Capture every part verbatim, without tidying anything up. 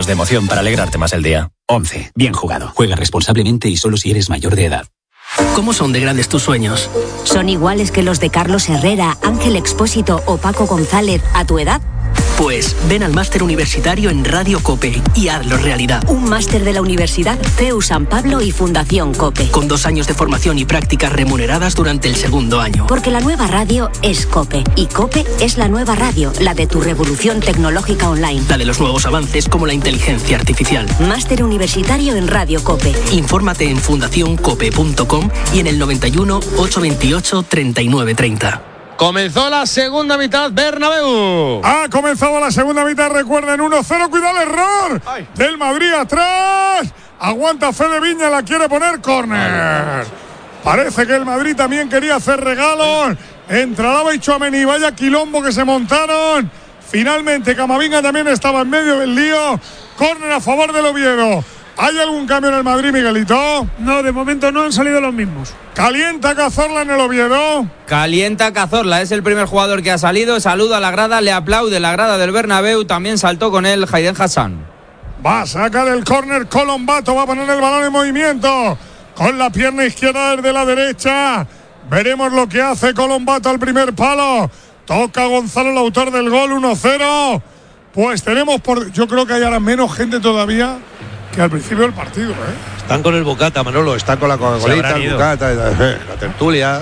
de emoción para alegrarte más el día. once. Bien jugado. Juega responsablemente y solo si eres mayor de edad. ¿Cómo son de grandes tus sueños? ¿Son iguales que los de Carlos Herrera, Ángel Expósito o Paco González a tu edad? Pues ven al máster universitario en Radio COPE y hazlo realidad. Un máster de la Universidad C E U San Pablo y Fundación COPE. Con dos años de formación y prácticas remuneradas durante el segundo año. Porque la nueva radio es COPE. Y COPE es la nueva radio, la de tu revolución tecnológica online. La de los nuevos avances como la inteligencia artificial. Máster universitario en Radio COPE. Infórmate en fundación cope punto com y en el noventa y uno, ochocientos veintiocho, treinta y nueve treinta. Comenzó la segunda mitad, Bernabéu. Ha comenzado la segunda mitad, recuerden, uno cero, cuidado el error Ay. del Madrid atrás. Aguanta Fede Viña, la quiere poner córner. Parece que el Madrid también quería hacer regalos. Entra Alaba y Tchouaméni, vaya quilombo que se montaron. Finalmente Camavinga también estaba en medio del lío. Córner a favor del Oviedo. ¿Hay algún cambio en el Madrid, Miguelito? No, de momento no han salido los mismos. ¿Calienta Cazorla en el Oviedo? Calienta Cazorla, es el primer jugador que ha salido. Saluda a la grada, le aplaude la grada del Bernabéu. También saltó con él Hayden Hassan. Va a sacar el córner Colombato, va a poner el balón en movimiento. Con la pierna izquierda desde la derecha. Veremos lo que hace Colombato al primer palo. Toca Gonzalo, el autor del gol, uno cero. Pues tenemos por... Yo creo que hay ahora menos gente todavía que al principio del partido, ¿eh? Están con el bocata, Manolo, están con la Coca-Colita, el bocata, la tertulia.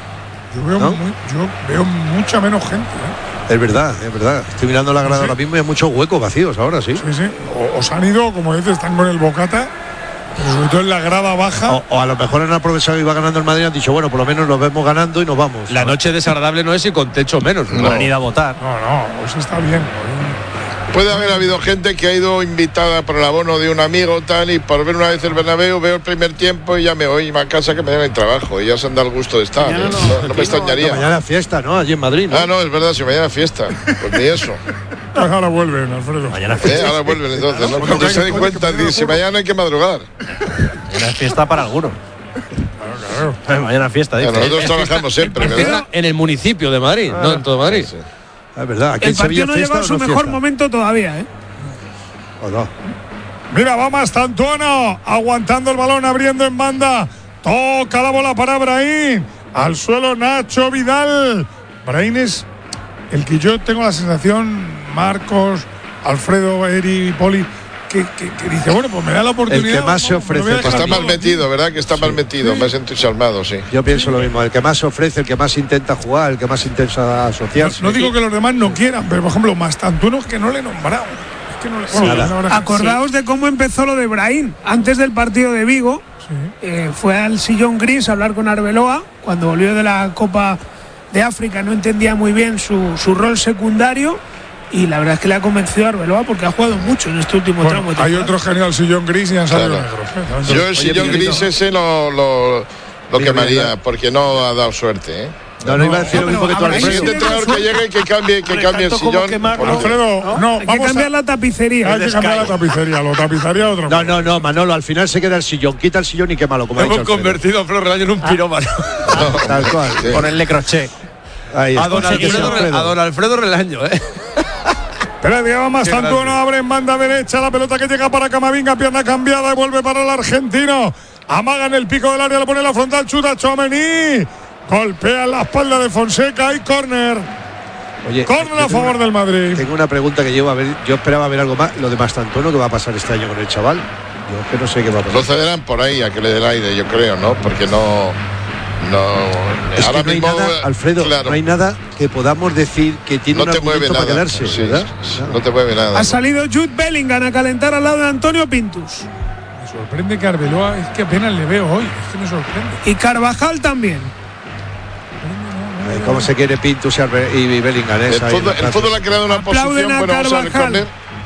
Yo veo, ¿no? muy, yo veo mucha menos gente, ¿eh? Es verdad, es verdad. Estoy mirando la grada sí. ahora mismo y hay muchos huecos vacíos ahora, sí. Sí, sí. O, os han ido, como dices, están con el bocata, pero sobre todo en la grada baja. O, o a lo mejor han aprovechado y iba ganando el Madrid y han dicho, bueno, por lo menos nos vemos ganando y nos vamos. La noche desagradable no es y con techo menos. No, no han ido a votar. No, no, eso está bien, ¿no? Puede haber habido gente que ha ido invitada por el abono de un amigo tal y por ver una vez el Bernabéu veo el primer tiempo y ya me voy a casa que me den el trabajo y ya se han dado el gusto de estar. No, no, no, no me extrañaría. No, mañana fiesta, ¿no? Allí en Madrid, ¿no? Ah, no, es verdad, si mañana fiesta. Pues ni eso. Ahora vuelven, Alfredo. Mañana fiesta. Eh, ahora vuelven entonces, ¿no? Porque se den cuenta, que si mañana hay que madrugar. Mañana es fiesta para algunos. Claro, claro. Mañana fiesta, dice. Bueno, nosotros trabajamos siempre, ¿verdad? En el municipio de Madrid, ah, no en todo Madrid. Sí. Es verdad, aquí el en Sevilla partido no llegó a su no mejor fiesta. momento todavía, ¿eh? ¿O no? Mira, va Mastantuono, aguantando el balón, abriendo en banda. Toca la bola para Brahim. Al suelo Nacho Vidal. Brahim es el que yo tengo la sensación, Marcos, Alfredo, Eri, Poli, que, que, que dice, bueno, pues me da la oportunidad. El que más se ofrece. Está mal metido, ¿verdad? Que está sí. mal metido, sí. más entusiasmado, sí. Yo pienso lo mismo, el que más se ofrece, el que más intenta jugar, el que más intenta asociarse. No, no digo que los demás no quieran, pero por ejemplo, Mastantuono es que no le he nombrado. Es que no le sí. bueno, Acordaos sí. de cómo empezó lo de Brahim. Antes del partido de Vigo, sí. eh, fue al sillón gris a hablar con Arbeloa, cuando volvió de la Copa de África, no entendía muy bien su, su rol secundario. Y la verdad es que le ha convencido a Arbeloa porque ha jugado mucho en este último bueno, tramo. Hay otro genial sillón gris y han salido claro. negros. Yo el sillón Oye, gris ese lo, lo, lo quemaría porque no ha dado suerte, ¿eh? No, no iba a decir no, lo mismo que tú, Alfredo. El entrenador que llegue y que cambie, que cambie el sillón. Alfredo, no, no hay que cambiar a... la tapicería. Hay que cambiar la tapicería, lo tapizaría otro. No, no, no, Manolo, al final se queda el sillón, quita el sillón y quémalo, como ha dicho Hemos convertido a Flor Relaño en un ah. pirómano. Ah, tal cual. Sí. Ponerle crochet. Ahí a, don Alfredo, a don Alfredo Relaño, ¿eh? Pero digamos más tanto no abre en banda derecha la pelota que llega para Camavinga, pierna cambiada y vuelve para el argentino. Amaga en el pico del área, le pone la frontal, chuta Tchouaméni. Golpea en la espalda de Fonseca y córner. Oye, córner a favor una, del Madrid. Tengo una pregunta que llevo a ver. Yo esperaba ver algo más. Lo de Mastantuono, ¿qué va a pasar este año con el chaval? Yo es que no sé qué va a pasar. Lo cederán por ahí a que le dé el aire, yo creo, ¿no? Porque no. No, es ahora que no hay mismo, nada, Alfredo, claro. no hay nada que podamos decir que tiene no un te argumento mueve para nada, quedarse, sí, ¿verdad? Sí, no te mueve nada. Ha salido Jude Bellingham a calentar al lado de Antonio Pintus. Me sorprende que Arbeloa, es que apenas le veo hoy, es que me sorprende. Y Carvajal también. ¿Cómo se quiere Pintus y Bellingham? El fútbol, el fútbol ha creado una Aplauden posición, a bueno, vamos a Carvajal.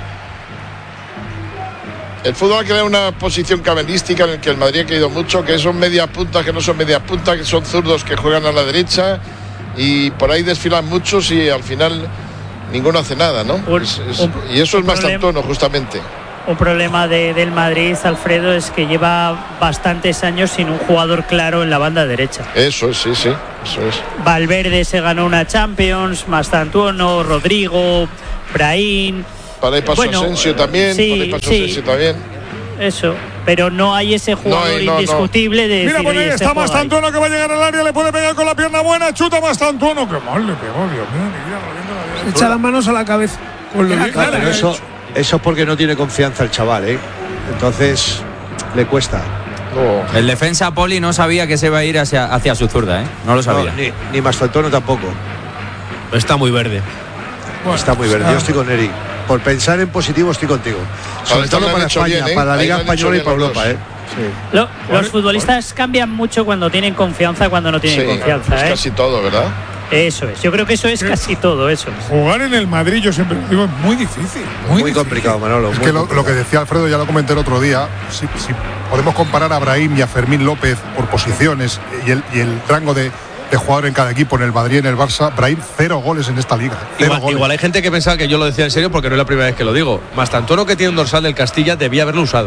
El fútbol ha creado una posición cabalística en la que el Madrid ha caído mucho, que son medias puntas, que no son medias puntas, que son zurdos que juegan a la derecha y por ahí desfilan muchos y al final ninguno hace nada, ¿no? Un, es, es, un, y eso es más tantono, justamente. Un problema de, del Madrid, Alfredo, es que lleva bastantes años sin un jugador claro en la banda derecha. Eso es, sí, sí, eso es. Valverde se ganó una Champions, Mastantuono, Rodrigo, Brahim. Para ahí pasó Bueno, Asensio también. sí, por ahí pasó sí. Asensio también. Eso, pero no hay ese jugador No hay, no, indiscutible de Mira, decir, por ahí "Oye, este está juega ahí". Mastantuono que va a llegar al área, le puede pegar con la pierna buena, chuta Mastantuono, que mal le pegó, Dios mío, ni idea, lo viendo la Echa las manos a la cabeza. Con lo Era bien- clara, Pero ¿eh? eso, eso es porque no tiene confianza el chaval, ¿eh? Entonces le cuesta. No. El defensa Poli no sabía que se iba a ir hacia, hacia su zurda, ¿eh? No lo sabía. No, ni, ni Mastantuono tampoco. Está muy verde. Bueno, Está muy verde. está- Yo estoy con Eric. Por pensar en positivo estoy contigo. Sobre esto todo lo han para hecho España, bien, ¿eh? para la Ahí Liga lo han hecho Española y bien para los Europa, dos. ¿eh? Sí. Lo- Vale, los futbolistas cambian mucho cuando tienen confianza, cuando no tienen Sí, confianza. es ¿eh? casi todo, ¿verdad? Eso es. Yo creo que eso es Sí. casi todo. Eso es. Jugar en el Madrid, yo siempre lo digo, es muy difícil. Muy, Muy difícil. complicado, Manolo. Es muy que lo, complicado. lo que decía Alfredo, ya lo comenté el otro día, si, si podemos comparar a Brahim y a Fermín López por posiciones y el, y el rango de, de jugador en cada equipo, en el Madrid y en el Barça, Brahim cero goles en esta liga. Cero Igual, goles. igual hay gente que pensaba que yo lo decía en serio porque no es la primera vez que lo digo. Mastantuono, que tiene un dorsal del Castilla, debía haberlo usado.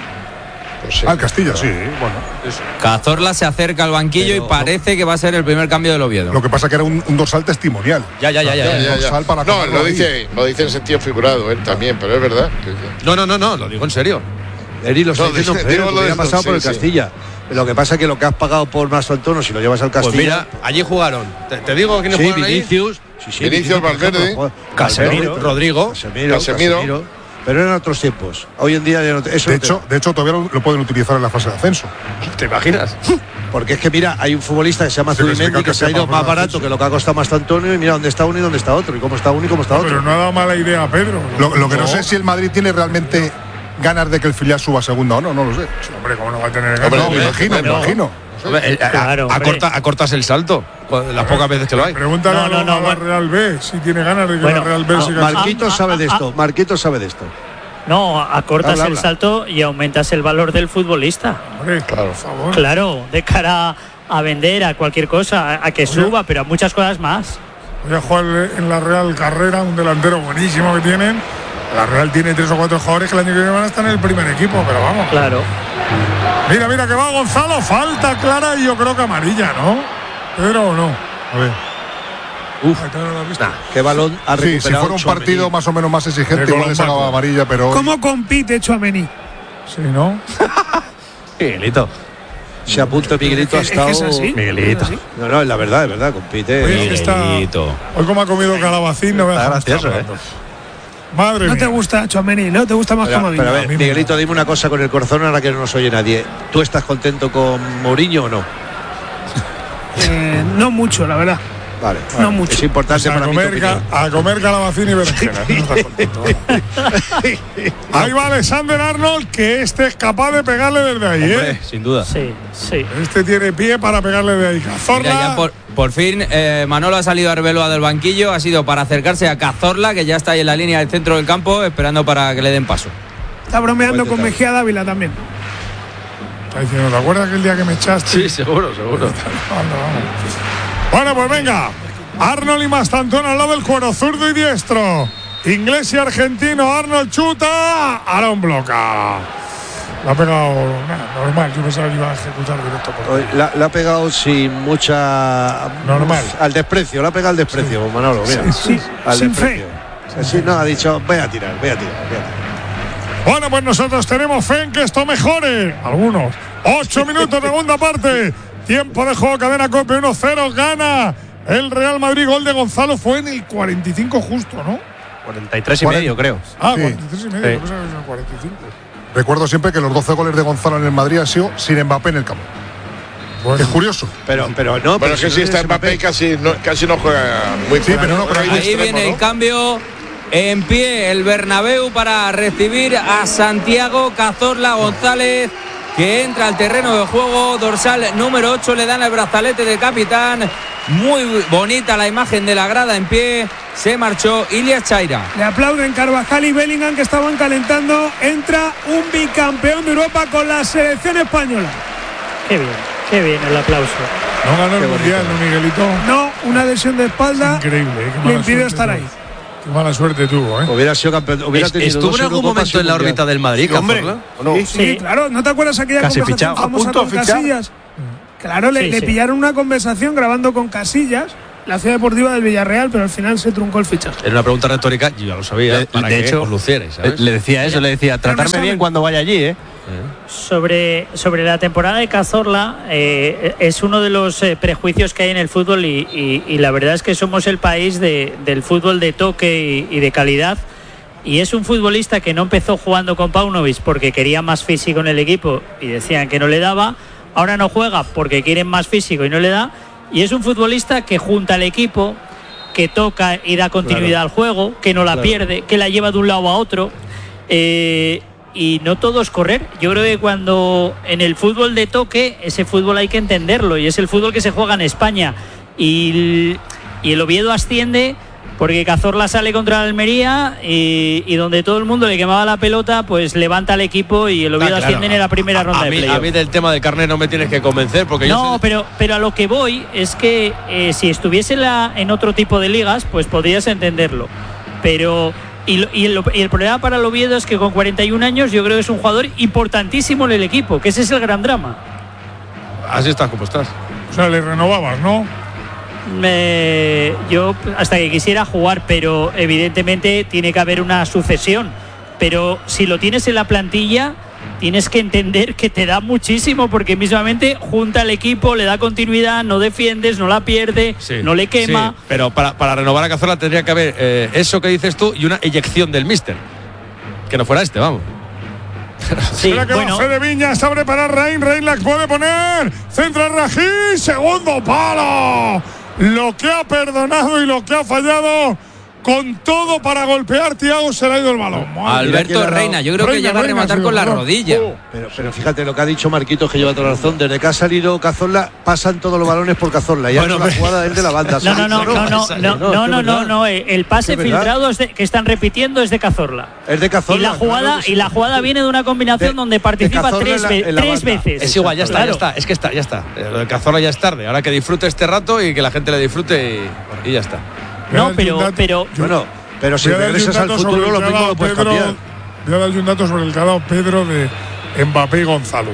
Pues sí. Ah, el Castilla, sí, bueno. Cazorla se acerca al banquillo Pero- y parece que va a ser el primer cambio del Oviedo. Lo que pasa que era un, un dorsal testimonial. Ya, ya, ya, ya. Ya, ya. ya, ya. dorsal para No, cogerlo lo ahí. dice, lo dice en sentido figurado él también, pero es verdad. que- No, no, no, no, lo digo en serio. Eric lo está No, diciendo digo en serio, lo porque de- ha pasado sí, por el sí. Castilla. Lo que pasa es que lo que has pagado por Mastantuono, si lo llevas al Pues Castilla. mira, allí jugaron. Te, te digo quiénes sí, jugaron ahí. Vinicius. Sí, sí, Vinicius, por ejemplo, Valverde, joder, Casemiro, Valverde, Rodrigo. Casemiro, Casemiro. Casemiro. Pero eran otros tiempos. Hoy en día ya no te- eso De no te- hecho, de hecho, todavía lo, lo pueden utilizar en la fase de ascenso. ¿Te imaginas? Porque es que mira, hay un futbolista que se llama Sí, que se Zubimendi creo que que se ha se ido llama más Fernando barato Alonso. que lo que ha costado Mastantuono y mira dónde está uno y dónde está otro. Y cómo está uno y cómo está otro. Pero no ha dado mala idea, Pedro. Lo, lo que no. sé si el Madrid tiene realmente ganas de que el filial suba a segunda o no, no lo sé. Hombre, ¿cómo no va a tener Hombre, ganas? No, me hombre, imagino, me no. imagino. Hombre, eh, a- Claro, hombre. acorta- acortas el salto. joder, Las pocas veces que lo hay. Pregúntale No, a, no, la- no, a la bueno. Real B si tiene ganas de que Bueno, la Real B ah, siga. Marquitos Ah, sabe de ah, esto. Marquitos sabe de esto. No, acortas Habla, el habla. salto y aumentas el valor del futbolista. Hombre, Claro. por favor. Claro, de cara a vender a cualquier cosa, a, a que suba, pero a muchas cosas más. Voy a jugar en la Real Carrera, un delantero buenísimo que tienen. La Real tiene tres o cuatro jugadores que el año que viene van a estar en el primer equipo, pero vamos. Claro. Mira, mira que va Gonzalo, falta clara y yo creo que amarilla, ¿no? Pedro o no. A ver. Uf. Ahí todavía no lo has visto. Qué balón ha Sí, recuperado. si fuera un Tchouaméni. partido más o menos más exigente, De igual le sacaba Colombaco. amarilla, pero. ¿Cómo compite Tchouaméni? Sí, ¿no? Miguelito. Se apunta Miguelito, ha Es que- es que estado. es así. Miguelito. No, no, es la verdad, es verdad, compite. Oye, es que está- Miguelito. Hoy como ha comido calabacín, no me Está deja gracioso, estar ¿eh? hablando. Madre No mía. te gusta Tchouaméni, ¿no? Te gusta más Pero, Camavinga. pero a A ver, mí no. Miguelito, dime una cosa con el corazón ahora que no nos oye nadie. ¿Tú estás contento con Mourinho o no? Eh, no mucho, la verdad. Vale. No mucho. Es importante a, para mí tu comer, ca- opinión. a comer calabacín y berenjena. No estás contento, ¿eh? Ahí va Alexander Arnold, que este es capaz de pegarle desde ahí, Hombre, ¿eh? sin duda. Sí, sí. Este tiene pie para pegarle de ahí. Mira, Cazorla. ya por, por fin eh, Manolo ha salido a Arbeloa del banquillo, ha sido para acercarse a Cazorla, que ya está ahí en la línea del centro del campo, esperando para que le den paso. Está bromeando Buen con detalle. Mejía Dávila también. Está diciendo, ¿te acuerdas aquel día que me echaste? Sí, seguro, seguro. Anda, vamos. Bueno, pues venga. Arnold y Mastantuono al lado del cuero zurdo y diestro. Inglés y argentino. Arnold chuta. Aaron bloca. La ha pegado nah, normal. Yo pensaba que iba a ejecutar directo por Hoy La, la ha pegado sin mucha. Normal. Al desprecio, la ha pegado al desprecio, Manolo. Mira. Sí, Al sin desprecio. Así no, ha dicho, voy a tirar, voy a tirar, voy a tirar. Bueno, pues nosotros tenemos fe en que esto mejore. Algunos. Ocho minutos, segunda parte. Tiempo de juego, cadena COPE uno cero. Gana el Real Madrid. Gol de Gonzalo fue en el cuarenta y cinco justo, ¿no? cuarenta y tres y medio, creo. Ah, Sí. cuarenta y tres y medio. Sí. Yo pensaba que era cuarenta y cinco. Recuerdo siempre que los doce goles de Gonzalo en el Madrid han sido sin Mbappé en el campo. Es curioso. Pero, pero no. Bueno, es que si si no está tienes Mbappé casi no, casi no juega muy Sí, pero no, pero hay Ahí extremo, viene ¿no? el cambio. En pie el Bernabéu para recibir a Santiago Cazorla González, que entra al terreno de juego. Dorsal número ocho, le dan el brazalete de capitán. Muy bonita la imagen de la grada en pie. Se marchó Ilias Chaira. Le aplauden Carvajal y Bellingham, que estaban calentando. Entra un bicampeón de Europa con la selección española. Qué bien, qué bien el aplauso. No ganó el Qué mundial, bonito. ¿no, Miguelito? No, una lesión de espalda Increíble, ¿eh? Qué le mala impidió suerte estar tuvo. ahí. Qué mala suerte tuvo, ¿eh? Hubiera sido campeón. Hubiera Es- tenido ¿Estuvo dos en algún Eurocopas momento y en la un Mundial. órbita del Madrid, hombre. Cazorla? ¿O no? Sí, Sí. claro. ¿No te acuerdas aquella Casi conversación fichado. famosa ¿A punto con de fichar? Casillas? Claro, le, Sí, le sí. pillaron una conversación grabando con Casillas la ciudad deportiva del Villarreal, pero al final se truncó el fichaje. Era una pregunta retórica, yo ya lo sabía, de, para de que hecho, os lucierais, ¿sabes? Le decía eso, le decía, tratarme bien cuando vaya allí, ¿eh? Sobre, sobre la temporada de Cazorla, eh, es uno de los eh, prejuicios que hay en el fútbol y, y, y la verdad es que somos el país de, del fútbol de toque y, y de calidad, y es un futbolista que no empezó jugando con Paunovic porque quería más físico en el equipo y decían que no le daba, ahora no juega porque quieren más físico y no le da, y es un futbolista que junta al equipo, que toca y da continuidad claro. al juego, que no la claro. pierde, que la lleva de un lado a otro, eh, y no todo es correr. Yo creo que cuando en el fútbol de toque, ese fútbol hay que entenderlo, y es el fútbol que se juega en España, y, y el Oviedo asciende porque Cazorla sale contra la Almería y, y donde todo el mundo le quemaba la pelota, pues levanta al equipo y el Oviedo ah, claro. asciende en la primera a, ronda a de mí, playoff. A mí del tema del carnet no me tienes que convencer porque no, yo sé... pero, pero a lo que voy es que eh, si estuviese la, en otro tipo de ligas, pues podrías entenderlo, pero... Y, y, el, y el problema para el Oviedo es que con cuarenta y un años yo creo que es un jugador importantísimo en el equipo, que ese es el gran drama. Así estás como estás. O sea, le renovabas, ¿no? Me, yo hasta que quisiera jugar, pero evidentemente tiene que haber una sucesión. Pero si lo tienes en la plantilla, tienes que entender que te da muchísimo, porque mismamente junta al equipo, le da continuidad, no defiendes, no la pierde, sí, no le quema. Sí, pero para, para renovar a Cazorla tendría que haber eh, eso que dices tú y una eyección del míster. Que no fuera este, vamos. Sí, Espera que bueno. va Fede Viña, está a preparar Rein, Rein la puede poner, centra Rají, segundo palo. Lo que ha perdonado y lo que ha fallado, con todo para golpear, Thiago, se le ha ido el balón. Alberto Reina, yo creo Reina, que llega a rematar Reina, con la rodilla. Oh. Pero, pero fíjate lo que ha dicho Marquitos, que lleva toda la razón. Desde que ha salido Cazorla, pasan todos los balones por Cazorla. Y bueno, la jugada es de la banda. No, no, no, no, no, no, no, no, no, no, el pase filtrado es de, que están repitiendo es de Cazorla. Es de Cazorla. Y la jugada, claro y la jugada viene de una combinación de, donde participa tres, la, tres veces. Es igual, ya está, claro. ya está. Es que está, ya está. Lo de Cazorla ya es tarde. Ahora que disfrute este rato y que la gente le disfrute y, y ya está. No, pero, pero. Bueno. Pero si regresas al futuro, lo mismo lo puedes Pedro, cambiar. Voy a dar un dato sobre el que ha dado Pedro de Mbappé y Gonzalo.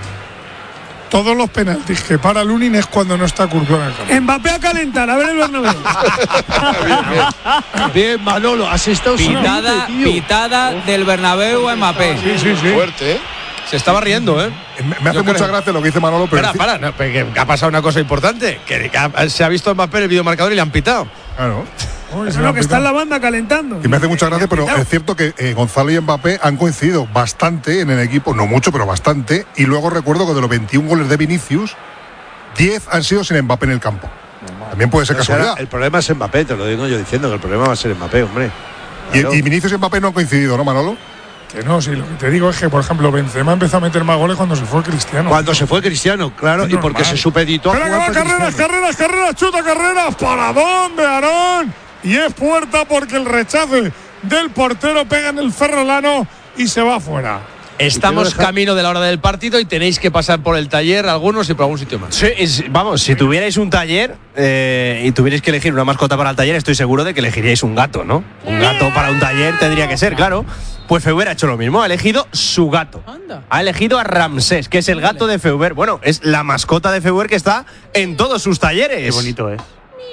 Todos los penaltis que para Lunin es cuando no está Courtois en el campo. Mbappé a calentar, a ver el Bernabéu. bien, bien. bien, Manolo, has estado pitada, subiendo, pitada Uf. del Bernabéu a Mbappé. Sí, sí, sí. Fuerte, ¿eh? Se estaba riendo, ¿eh? Me, me hace Yo mucha creo. gracia lo que dice Manolo, pero... Para, para, no, que ha pasado una cosa importante, que ha, se ha visto Mbappé en el videomarcador y le han pitado. Claro. Uy, Eso es lo que está en la banda calentando. Y me hace mucha gracia, pero es cierto que eh, Gonzalo y Mbappé han coincidido bastante en el equipo, no mucho, pero bastante. Y luego recuerdo que de los veintiún goles de Vinicius, diez han sido sin Mbappé en el campo. También puede ser casualidad. O sea, el problema es Mbappé, te lo digo yo diciendo que el problema va a ser Mbappé, hombre. Claro. Y, y Vinicius y Mbappé no han coincidido, ¿no, Manolo? Que no, sí, lo que te digo es que, por ejemplo, Benzema empezó a meter más goles cuando se fue Cristiano. Cuando se fue Cristiano, claro, es y porque normal. se supeditó a jugar carreras, carreras, carreras, chuta carreras, para dónde, Aarón. Y es puerta porque el rechace del portero pega en el ferrolano y se va afuera. Estamos camino de la hora del partido y tenéis que pasar por el taller algunos y por algún sitio más. Sí, es, vamos, si tuvierais un taller eh, y tuvierais que elegir una mascota para el taller, estoy seguro de que elegiríais un gato, ¿no? Un gato para un taller tendría que ser, claro. Pues Feuber ha hecho lo mismo, ha elegido su gato. Ha elegido a Ramsés, que es el gato de Feuber. Bueno, es la mascota de Feuber que está en todos sus talleres. Qué bonito es.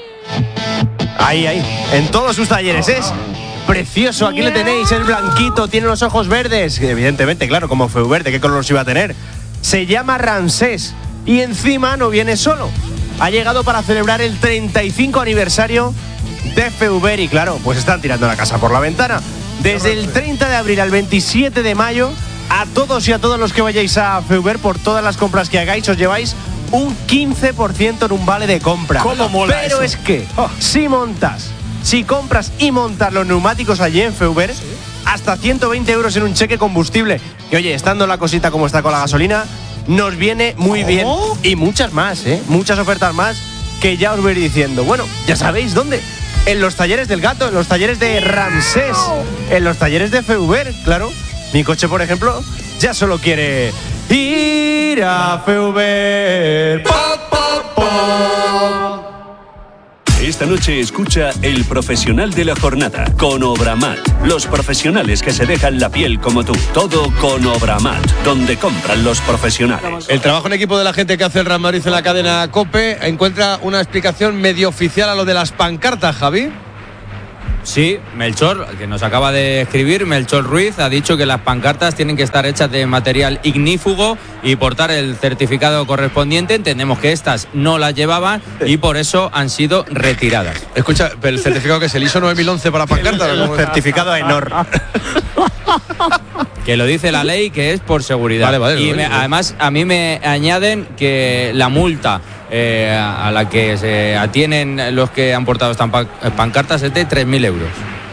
Ahí, ahí, en todos sus talleres es precioso. Aquí le tenéis, el blanquito, tiene los ojos verdes. Evidentemente, claro, como Feuber, ¿de qué color los iba a tener? Se llama Ramsés y encima no viene solo. Ha llegado para celebrar el treinta y cinco aniversario de Feuber y claro, pues están tirando la casa por la ventana. Desde el treinta de abril al veintisiete de mayo, a todos y a todos los que vayáis a Feuber, por todas las compras que hagáis, os lleváis un quince por ciento en un vale de compra. ¿Cómo mola Pero eso? es que, oh, si montas, si compras y montas los neumáticos allí en Feuber, ¿sí? Hasta ciento veinte euros en un cheque combustible. Que oye, estando la cosita como está con la gasolina, nos viene muy ¿Cómo? bien. Y muchas más, ¿eh? Muchas ofertas más que ya os voy a ir diciendo. Bueno, ya sabéis dónde. En los talleres del gato, en los talleres de Ramsés, en los talleres de Feuber, claro. Mi coche, por ejemplo, ya solo quiere ir a Feuber. Pa, pa, pa. Esta noche escucha El Profesional de la Jornada con Obramat. Los profesionales que se dejan la piel como tú. Todo con Obramat, donde compran los profesionales. El trabajo en equipo de la gente que hace el Real Madrid en la cadena COPE encuentra una explicación medio oficial a lo de las pancartas, Javi. Sí, Melchor, que nos acaba de escribir, Melchor Ruiz, ha dicho que las pancartas tienen que estar hechas de material ignífugo y portar el certificado correspondiente. Entendemos que estas no las llevaban y por eso han sido retiradas. Escucha, pero el certificado que es el ISO nueve mil once para pancartas. El, el certificado ENOR. Que lo dice la ley, que es por seguridad. Vale, vale, y vale, me, vale. además a mí me añaden que la multa eh, a la que se atienen los que han portado estas pancartas es de tres mil euros.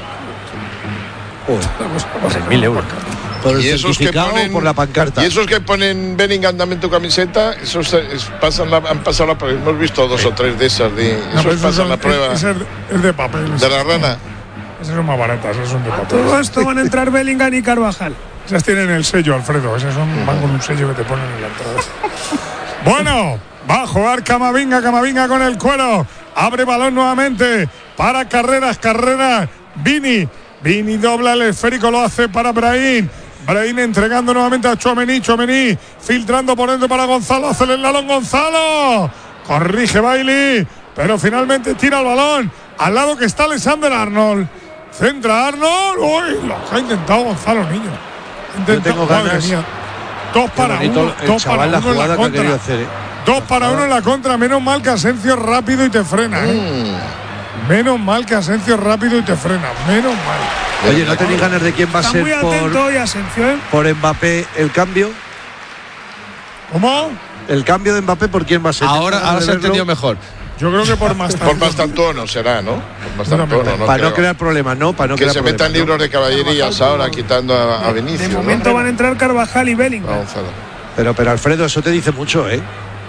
tres mil euros. Por el y esos que certificado ponen, o por la pancarta. Y esos que ponen Bellingham dame tu camiseta, esos es, pasan la, han pasado la prueba. Hemos visto dos sí. o tres de esas. De, no, esos pasan son, la prueba. Es, es, es de papel. De la rana. Esas son más baratas, esas son de papel. Todo esto van a entrar Bellingham y Carvajal. Esas tienen el sello, Alfredo. Esas son, van con un sello que te ponen en la entrada. Bueno, va a jugar Camavinga, Camavinga con el cuero. Abre balón nuevamente para Carreras, Carreras. Vini, Vini dobla el esférico, lo hace para Brahim. Brahim entregando nuevamente a Tchouaméni, Tchouaméni filtrando por dentro para Gonzalo, hace el balón Gonzalo. Corrige Bailey, pero finalmente tira el balón al lado que está Alexander Arnold. Centra Arnold. Uy, lo que ha intentado Gonzalo, niño. Yo tengo ganas. Mía. Dos para uno, dos para uno en la contra. Hacer, ¿eh? Dos para uno en la contra. Menos mal que Asencio rápido y te frena. ¿eh? Mm. Menos mal que Asencio rápido y te frena. Menos mal. Oye, ¿no tenéis ganas de quién va a ser muy atento por, hoy, Asencio, ¿eh? por Mbappé el cambio? ¿Cómo? El cambio de Mbappé, ¿por quién va a ser? Ahora, ahora se ha entendido mejor. Yo creo que por más por Mastantuono será, ¿no? Por Mastantuono, no para creo. no crear problemas, ¿no? Para no que crear se metan ¿no? libros de caballerías ahora, quitando a, a Vinicius. De momento ¿no? van a entrar Carvajal y Bellingham. No, pero, pero Alfredo, eso te dice mucho, ¿eh?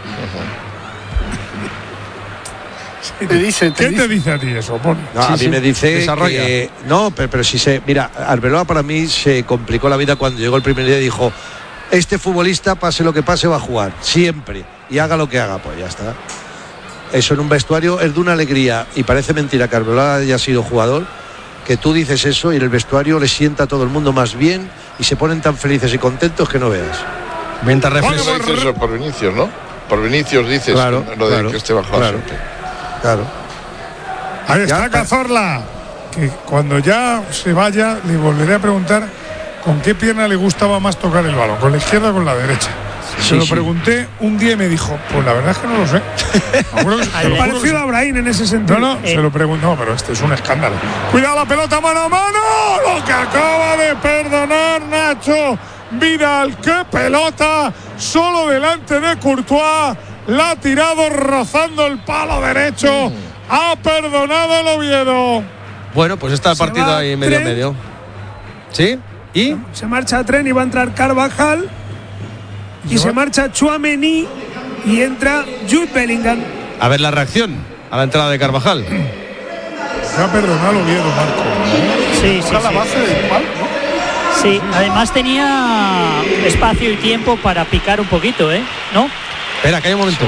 Uh-huh. Te dice, te ¿Qué dice? te dice a ti eso? Pon. No, sí, a mí sí. me dice Desarrolla. que no, pero, pero si se mira, Arbeloa para mí se complicó la vida cuando llegó el primer día y dijo: este futbolista, pase lo que pase, va a jugar siempre y haga lo que haga, pues ya está. Eso en un vestuario es de una alegría y parece mentira que Arbeloa haya sido jugador, que tú dices eso y en el vestuario le sienta a todo el mundo más bien y se ponen tan felices y contentos que no veas. Mientras reflexión. ¿Cuándo dices eso por Vinicius, no? Por Vinicius dices claro, lo de claro, que esté bajo claro, claro. Ahí está Cazorla, que cuando ya se vaya le volveré a preguntar con qué pierna le gustaba más tocar el balón, con la izquierda o con la derecha. Se sí, lo sí. pregunté un día y me dijo, pues la verdad es que no lo sé. Parecido a Brahim en ese sentido. No, no, eh. se lo pregunto, no, pero este es un escándalo. Cuidado la pelota, mano a mano. Lo que acaba de perdonar Nacho Vidal. ¡Qué pelota! Solo delante de Courtois. La ha tirado rozando el palo derecho. Mm. Ha perdonado el Oviedo. Bueno, pues está el se partido ahí medio tren. medio. ¿Sí? ¿Y? Se marcha a tren y va a entrar Carvajal. Y se marcha Tchouaméni y entra Jude Bellingham. A ver la reacción a la entrada de Carvajal. Se ha perdonado el Oviedo, Marco. Sí, sí, la sí. base del palo, ¿no? Sí, además tenía espacio y tiempo para picar un poquito, ¿eh? ¿No? Espera, que hay un momento.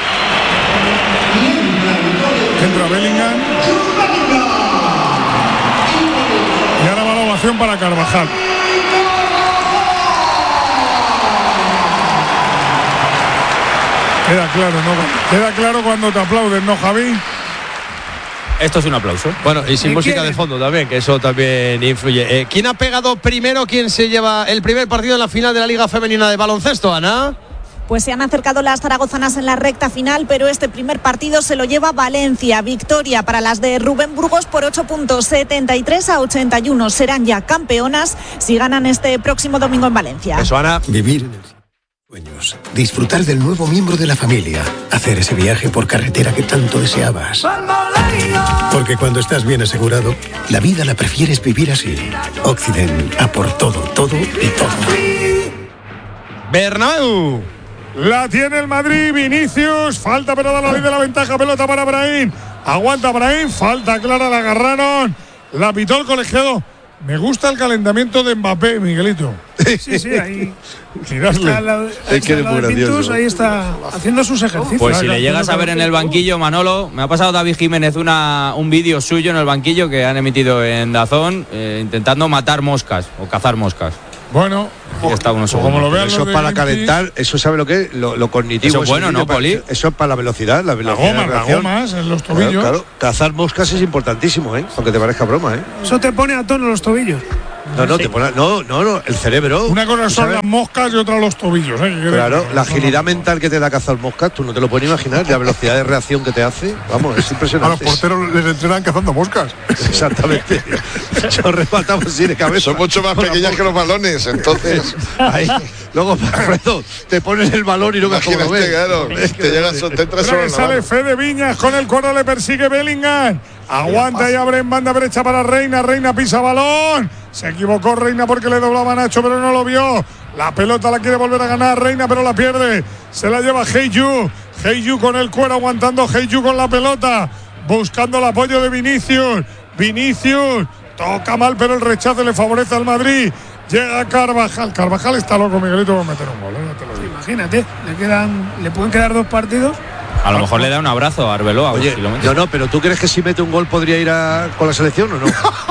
Entra Bellingham. Y ahora va la ovación para Carvajal. Queda claro, ¿no? Queda claro cuando te aplauden, ¿no, Javi? Esto es un aplauso. Bueno, y sin ¿Y música quién? de fondo también, que eso también influye. Eh, ¿Quién ha pegado primero? ¿Quién se lleva el primer partido en la final de la Liga Femenina de Baloncesto, Ana? Pues se han acercado las zaragozanas en la recta final, pero este primer partido se lo lleva Valencia. Victoria para las de Rubén Burgos por ocho puntos, setenta y tres a ochenta y uno. Serán ya campeonas si ganan este próximo domingo en Valencia. Eso, Ana. Vivir en el sueños, disfrutar del nuevo miembro de la familia, hacer ese viaje por carretera que tanto deseabas. Porque cuando estás bien asegurado, la vida la prefieres vivir así. Occident, a por todo, todo y todo. Bernabéu. La tiene el Madrid, Vinicius. Falta, pero da la ley de la ventaja. Pelota para Brahim. Aguanta Brahim. Falta clara, la agarraron. La pitó el colegiado Me gusta el calentamiento de Mbappé, Miguelito. Sí, sí, ahí. Girarle. Está al lado- Es que al eres lado muy de Pintus, gracioso. ahí está haciendo sus ejercicios. Pues si le llegas a ver en el banquillo, Manolo, me ha pasado David Jiménez una, un vídeo suyo en el banquillo que han emitido en Dazón, eh, intentando matar moscas o cazar moscas. Bueno, Y está unos como segundos. lo vean Eso los de para Greenpeace, calentar, eso sabe lo que es, lo, lo cognitivo. Eso es bueno, ¿no, para- Poli? Eso es para la velocidad, la Las velocidad. gomas, de las reacción. gomas en los Claro, tobillos. claro. Cazar moscas es importantísimo, ¿eh? Aunque te parezca broma, ¿eh? Eso te pone a tono los tobillos. No, no, te pone, no, no, no, el cerebro. Una cosa son ¿sabes? las moscas y otra los tobillos. ¿eh? Que quede Claro, claro, la eso no- agilidad mental que te da cazar moscas, tú no te lo puedes imaginar, la velocidad de reacción que te hace, vamos, es A los impresionante. porteros les entrenan cazando moscas. Exactamente. Yo rematamos sin de cabeza. Son mucho más pequeñas que los balones, entonces. Ahí. Luego, Alfredo, te pones el balón y no ves cómo lo Imagínate, ves. claro, te llegas, te entras Pero solo que en la sale mano. Fede Viñas con el cuadro, le persigue Bellingham. Aguanta y abre en banda derecha para Reina. Reina pisa balón. Se equivocó Reina porque le doblaba a Nacho, pero no lo vio. La pelota la quiere volver a ganar Reina, pero la pierde. Se la lleva Heiyu. Heiyu con el cuero aguantando. Heiyu con la pelota. Buscando el apoyo de Vinicius. Vinicius. Toca mal, pero el rechazo le favorece al Madrid. Llega Carvajal. Carvajal está loco, Miguelito, va a meter un gol. ¿eh? Ya te lo digo. Imagínate, le quedan, le pueden quedar dos partidos. A lo mejor le da un abrazo a Arbeloa. Oye, si lo mete. no, no, pero ¿tú crees que si mete un gol podría ir a, con la selección o no?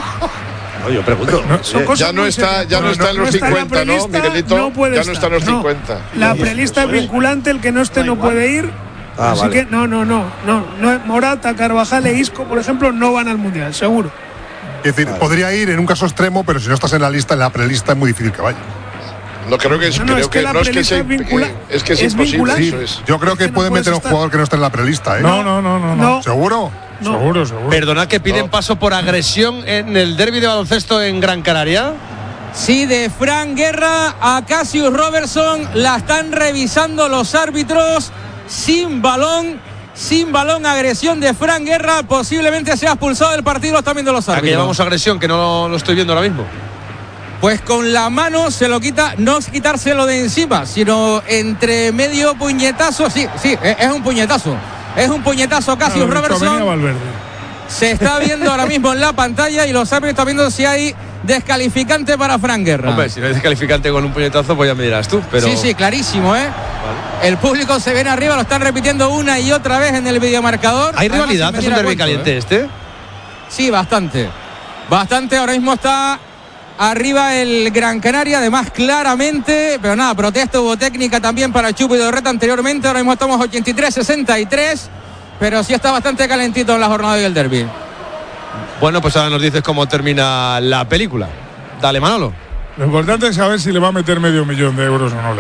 No, yo pregunto. Son Oye, cosas Ya no muy está, serias. ya no está en los está en la cincuenta, ¿no, prelista, Miguelito? no puede Ya no está en los estar, no. cincuenta. La prelista es vinculante, el que no esté no puede ir. Ah, Así vale. que no, no, no, no, no. Morata, Carvajal e Isco, por ejemplo, no van al mundial, seguro. Es decir, podría ir en un caso extremo, pero si no estás en la lista, en la prelista es muy difícil que vaya. No creo que es, No, no, creo es que que la no es que prelista sea es vincula- eh, es que es, es imposible. vinculante. Eso es. Yo creo que, que no pueden puedes meter a un estar. jugador que no esté en la prelista, ¿eh? No, no, no, no. no. No. ¿Seguro? No. Seguro, seguro. Perdonad que piden paso por agresión en el derbi de baloncesto en Gran Canaria. Sí, de Fran Guerra a Cassius Robertson. La están revisando los árbitros. Sin balón. Sin balón, agresión de Fran Guerra. Posiblemente sea expulsado del partido. Lo están viendo los ¿A que árbitros. llevamos agresión? Que no lo, lo estoy viendo ahora mismo. Pues con la mano se lo quita, no es quitárselo de encima, sino entre medio puñetazo. Sí, sí, es es un puñetazo. Es un puñetazo Cassius Claro, Robertson. Venía Valverde. Se está viendo ahora mismo en la pantalla y los árbitros están viendo si hay descalificante para Fran Guerra. Hombre, si no es descalificante con un puñetazo, pues ya me dirás tú. Pero... Sí, sí, clarísimo, ¿eh? El público se viene arriba, lo están repitiendo una y otra vez en el videomarcador. ¿Hay Además, rivalidad? sin ¿Es venir un a derbi cuento, caliente ¿eh? este? Sí, bastante. Bastante, ahora mismo está arriba el Gran Canaria, además claramente, pero nada, protesta, hubo técnica también para Chupo y Dorreta anteriormente, ahora mismo estamos ochenta y tres sesenta y tres, pero sí está bastante calentito en la jornada del derbi. Bueno, pues ahora nos dices cómo termina la película. Dale, Manolo. Lo importante es saber si le va a meter medio millón de euros o no al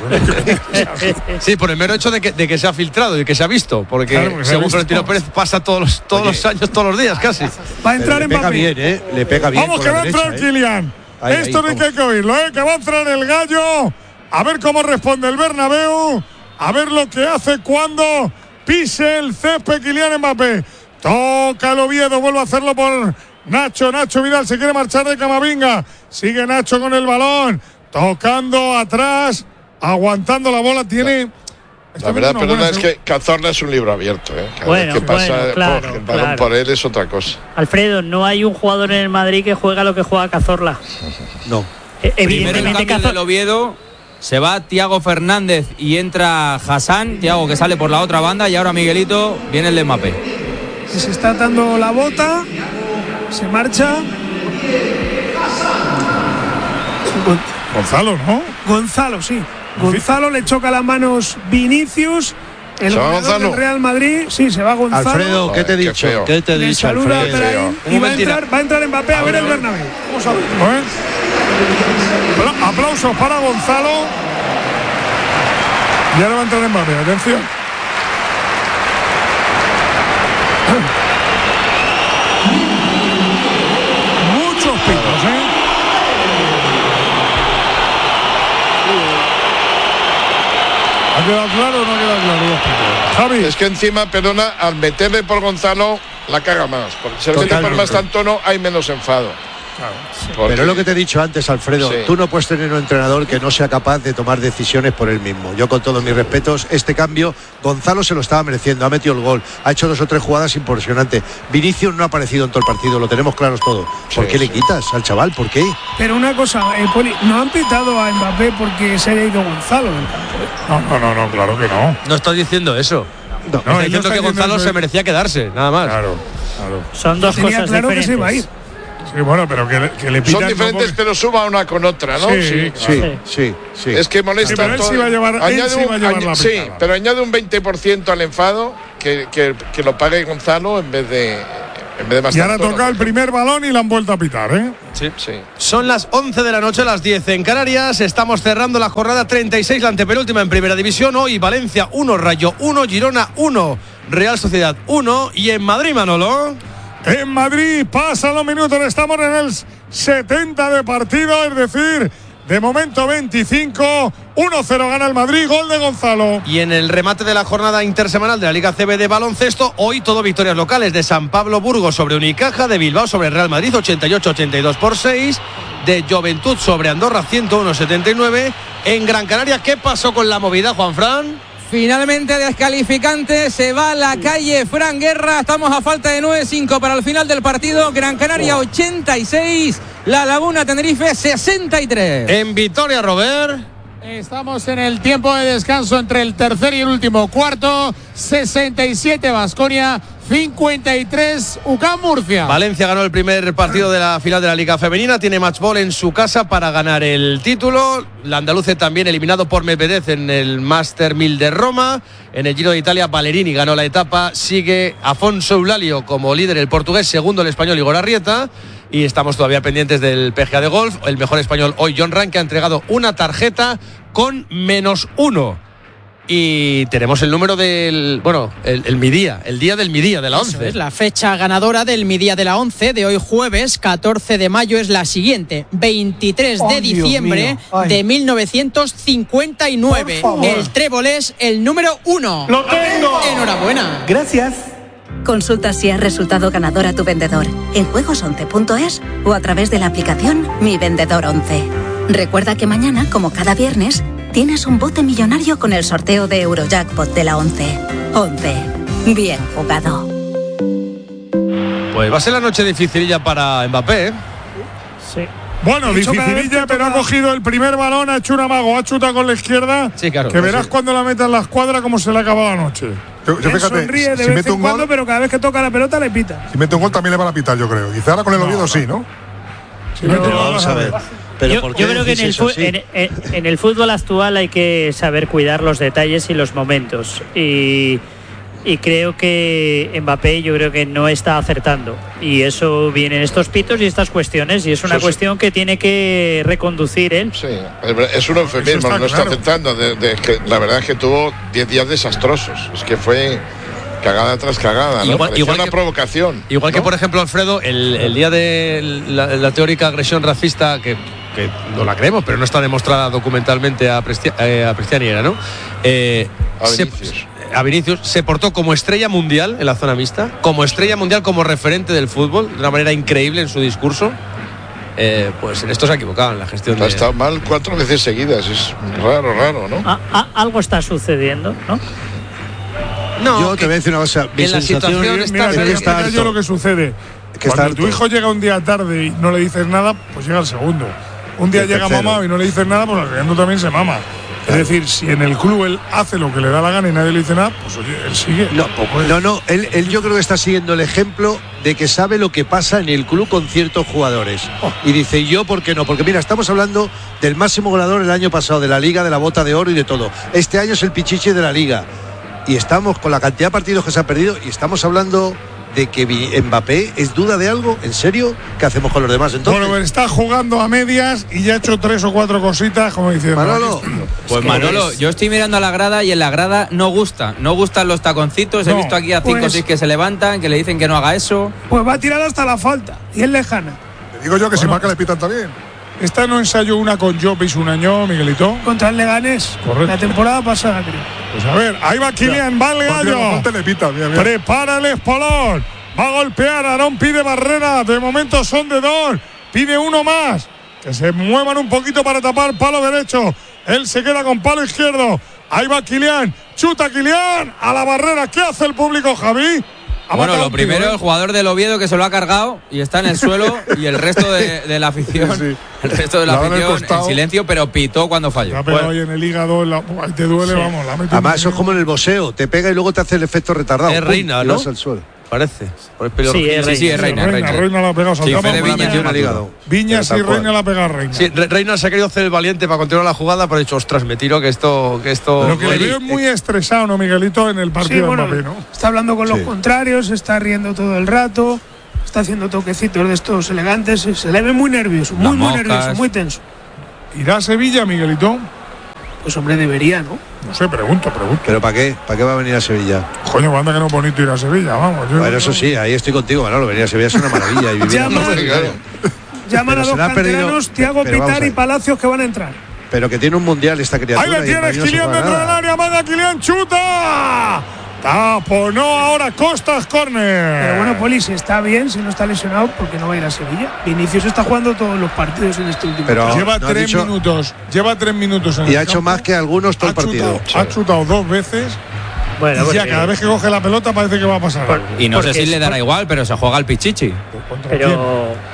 equipo. Sí, por el mero hecho de que, de que se ha filtrado y que se ha visto, porque, Claro, porque se ha según visto. Florentino Pérez pasa todos los, todos Oye. los años, todos los días casi. Va a entrar le en pega Mbappé. bien, ¿eh? Le pega bien. Vamos, con que la va a entrar derecha, ¿eh? Kylian. Ahí, ahí, Esto no hay vamos. que oírlo, ¿eh? Que va a entrar el gallo. A ver cómo responde el Bernabéu. A ver lo que hace cuando pise el césped Kylian Mbappé. Toca el Oviedo, vuelve a hacerlo por Nacho. Nacho Vidal se quiere marchar de Camavinga. Sigue Nacho con el balón. Tocando atrás. Aguantando la bola. Tiene... La verdad, perdona, es que Cazorla es un libro abierto, ¿eh? Cada Bueno, vez que pasa bueno, claro, por, el balón claro. por él es otra cosa. Alfredo, no hay un jugador en el Madrid que juega lo que juega Cazorla. No. Eh, Primero el Evidentemente cambio Cazorla. del Oviedo, se va Thiago Fernández y entra Hassan, Thiago que sale por la otra banda y ahora Miguelito, viene el de Mbappé. Que se está dando la bota, se marcha. Gonzalo, ¿no? Gonzalo, sí. Gonzalo le choca las manos Vinicius. El ¿Se va goleador Gonzalo? del Real Madrid. Sí, se va Gonzalo. Alfredo, ¿qué te he Joder, qué dicho? feo. ¿Qué te he Le dicho, saluda a Alfredo? Brahim Un y va a, momento, entrar, va a entrar Mbappé a ver el Bernabéu. Vamos a ver. ¿Eh? Apla- Aplausos para Gonzalo. Y ahora va a entrar Mbappé, atención. Muchos pitos, ¿eh? ¿Ha quedado claro o no ha quedado claro? Los pitos? Javi. Es que encima, perdona, al meterle por Gonzalo, la caga más. Porque si el mete por más tanto no, hay menos enfado. Porque... Pero es lo que te he dicho antes, Alfredo, sí. Tú no puedes tener un entrenador que no sea capaz de tomar decisiones por él mismo. Yo, con todos mis respetos, este cambio, Gonzalo se lo estaba mereciendo, ha metido el gol, ha hecho dos o tres jugadas impresionantes. Vinicius no ha aparecido en todo el partido, lo tenemos claros todos. ¿Por sí, qué sí. le quitas al chaval? ¿Por qué? Pero una cosa, eh, Poli, no han pitado a Mbappé porque se haya ido Gonzalo del campo. ¿eh? No, no, no, no, claro que no. No estoy diciendo eso. No, no, está diciendo que Gonzalo se merecía quedarse, nada más. Claro, claro. Son dos cosas claro diferentes. Que se iba a ir. Sí, bueno, pero que, que le pitan. Son diferentes, no, pero suma una con otra, ¿no? Sí, sí, sí, sí, sí, sí. Es que molesta. Sí, pero él sí va a llevar, él sí va a llevar la Sí, pitada. pero añade un veinte por ciento al enfado que, que, que lo pague Gonzalo en vez de. En vez de más y ahora tanto, toca no, el primer balón y la han vuelto a pitar, ¿eh? Sí, sí. Son las once de la noche, las diez en Canarias. Estamos cerrando la jornada treinta y seis, la antepenúltima en Primera División. Hoy Valencia uno, Rayo uno, Girona uno, Real Sociedad uno. Y en Madrid, Manolo. En Madrid pasan los minutos, estamos en el setenta de partido, es decir, de momento veinticinco, uno cero gana el Madrid, gol de Gonzalo. Y en el remate de la jornada intersemanal de la Liga C B de baloncesto, hoy todo victorias locales de San Pablo Burgos sobre Unicaja, de Bilbao sobre Real Madrid ochenta y ocho a ochenta y dos por seis, de Juventud sobre Andorra ciento uno a setenta y nueve. En Gran Canaria, ¿qué pasó con la movida, Juanfran? Finalmente descalificante, se va a la calle Fran Guerra, estamos a falta de nueve cinco para el final del partido. Gran Canaria ochenta y seis, La Laguna Tenerife sesenta y tres. En Vitoria, Robert. Estamos en el tiempo de descanso entre el tercer y el último cuarto. sesenta y siete Baskonia, cincuenta y tres U C A M Murcia. Valencia ganó el primer partido de la final de la Liga Femenina, tiene match ball en su casa para ganar el título. La andaluce también eliminado por Medvedev en el Master mil de Roma. En el Giro de Italia, Ballerini ganó la etapa, sigue Afonso Eulalio como líder el portugués, segundo el español Igor Arrieta. Y estamos todavía pendientes del P G A de golf. El mejor español hoy, John Ram, que ha entregado una tarjeta con menos uno. Y tenemos el número del, bueno, el, el midía, el día del midía de la once. Eso es la fecha ganadora del midía de la once de hoy jueves, catorce de mayo, es la siguiente, veintitrés de diciembre de mil novecientos cincuenta y nueve. El trébol es el número uno. ¡Lo tengo! Enhorabuena. Gracias. Consulta si has resultado ganador a tu vendedor en juegos once punto es o a través de la aplicación Mi Vendedor once. Recuerda que mañana, como cada viernes, tienes un bote millonario con el sorteo de Eurojackpot de la once. once. Bien jugado. Pues va a ser la noche dificililla para Mbappé, ¿eh? Sí. Bueno, dificililla, pero ha cogido el primer balón, ha hecho un amago, ha chutado con la izquierda. Sí, claro. Que verás sí. cuando la meta en la escuadra cómo se le ha acabado la noche. Yo, yo fíjate, sonríe de si vez en cuando, gol, pero cada vez que toca la pelota le pita. Si mete un gol también le van a pitar, yo creo. Quizá ahora con el Oviedo no, sí, ¿no? Si mete no, vamos a ver. Pero yo, ¿por qué yo creo que en el, fu- en, en, en el fútbol actual hay que saber cuidar los detalles y los momentos. Y, y creo que Mbappé yo creo que no está acertando. Y eso viene en estos pitos y estas cuestiones. Y es una sí, cuestión sí. que tiene que reconducir él. Sí, es un eufemismo, no está acertando. De, de, que la verdad es que tuvo diez días desastrosos. Es que fue cagada tras cagada, ¿no? Igual, igual una que, provocación. Igual ¿no? que, por ejemplo, Alfredo, el, el día de la, la teórica agresión racista, que, que no la creemos, pero no está demostrada documentalmente a, Prestia, eh, a Prestiani, era, ¿no? Eh, a Vinicius. Se, a Vinicius se portó como estrella mundial en la zona mixta, como estrella mundial, como referente del fútbol, de una manera increíble en su discurso. Eh, pues en esto se ha equivocado en la gestión. Ha de... estado mal cuatro veces seguidas, es raro, raro, ¿no? A, a, algo está sucediendo, ¿no? No, yo te voy a decir una cosa. Mi en la situación está, mira, es que está yo lo que sucede. Que Cuando tu hijo llega un día tarde y no le dices nada, pues llega el segundo. Un día llega mamado y no le dices nada, pues el segundo también se mama. Claro. Es decir, si en el club él hace lo que le da la gana y nadie le dice nada, pues oye, él sigue. No, no, no él, él yo creo que está siguiendo el ejemplo de que sabe lo que pasa en el club con ciertos jugadores. Oh. Y dice, ¿yo por qué no? Porque mira, estamos hablando del máximo goleador el año pasado, de la Liga, de la Bota de Oro y de todo. Este año es el pichichi de la Liga. Y estamos con la cantidad de partidos que se ha perdido y estamos hablando de que Mbappé es duda de algo. ¿En serio? ¿Qué hacemos con los demás entonces? Bueno, está jugando a medias y ya ha hecho tres o cuatro cositas, como dice Manolo. Pues es Manolo, es... yo estoy mirando a la grada y en la grada no gusta. No gustan los taconcitos. No, he visto aquí a cinco o pues, seis que se levantan, que le dicen que no haga eso. Pues va a tirar hasta la falta y es lejana. Te digo yo que bueno, si marca le pitan también. Esta no ensayó una con Jopis un año, Miguelito. Contra el Leganés. Correcto. La temporada pasada, creo. Pues a ver, ahí va Kylian, va el gallo. Prepara el espolón. Va a golpear, Aarón pide barrera. De momento son de dos. pide uno más. Que se muevan un poquito para tapar palo derecho. Él se queda con palo izquierdo. Ahí va Kylian. Chuta Kylian a la barrera. ¿Qué hace el público, Javi? Bueno, lo primero, tío, ¿eh? El jugador del Oviedo que se lo ha cargado y está en el suelo y el resto de, de la afición, sí, sí. el resto de la, la afición en silencio, pero pitó cuando falló. Ya pegado ahí en el hígado, la, ahí te duele, sí. Vamos. La Además, eso es como en el boxeo, te pega y luego te hace el efecto retardado. Es Reina, ¿no? Al suelo. Parece. Por el pelo sí, es sí, sí, es Reina. Sí, Reina, Reina. Reina la ha pegado. Sí, Fede Viñas metió en el hígado. Viñas y Reina la ha pegado Reina. Sí, Reina se ha querido hacer el valiente para continuar la jugada, pero ha dicho, ostras, me tiro que esto. Que esto Lo que le veo es muy estresado, ¿no, Miguelito? En el partido sí, bueno, de Mbappé, ¿no? Está hablando con sí. los contrarios, está riendo todo el rato, está haciendo toquecitos de estos elegantes, se le ve muy nervioso, muy, muy nervioso, muy tenso. ¿Irá a Sevilla, Miguelito? Pues hombre, debería, ¿no? No sé, pregunto, pregunto. ¿Pero para qué? ¿Para qué va a venir a Sevilla? Coño, banda que no es bonito ir a Sevilla, vamos. Yo bueno, eso sí, ahí estoy contigo, Manolo. Venir a Sevilla es una maravilla. Y vivir llaman, claro. llaman a dos canteranos, Thiago Pitar y Palacios, que van a entrar. Pero que tiene un mundial esta criatura. Ahí le tienes, Kylian dentro del área, manda Kylian, chuta. Taponó ahora Costas, córner. Pero bueno, Poli, si está bien, si no está lesionado, porque no va a ir a Sevilla. Vinicius está jugando todos los partidos en este último partido. Lleva no tres dicho... minutos. Lleva tres minutos en Y el ha hecho campo. más que algunos todo ha el partido. Chutado, sí. Ha chutado dos veces. Bueno, y ya cada vez que coge la pelota parece que va a pasar algo. Y no sé si le dará igual, pero se juega al Pichichi. Pero quién?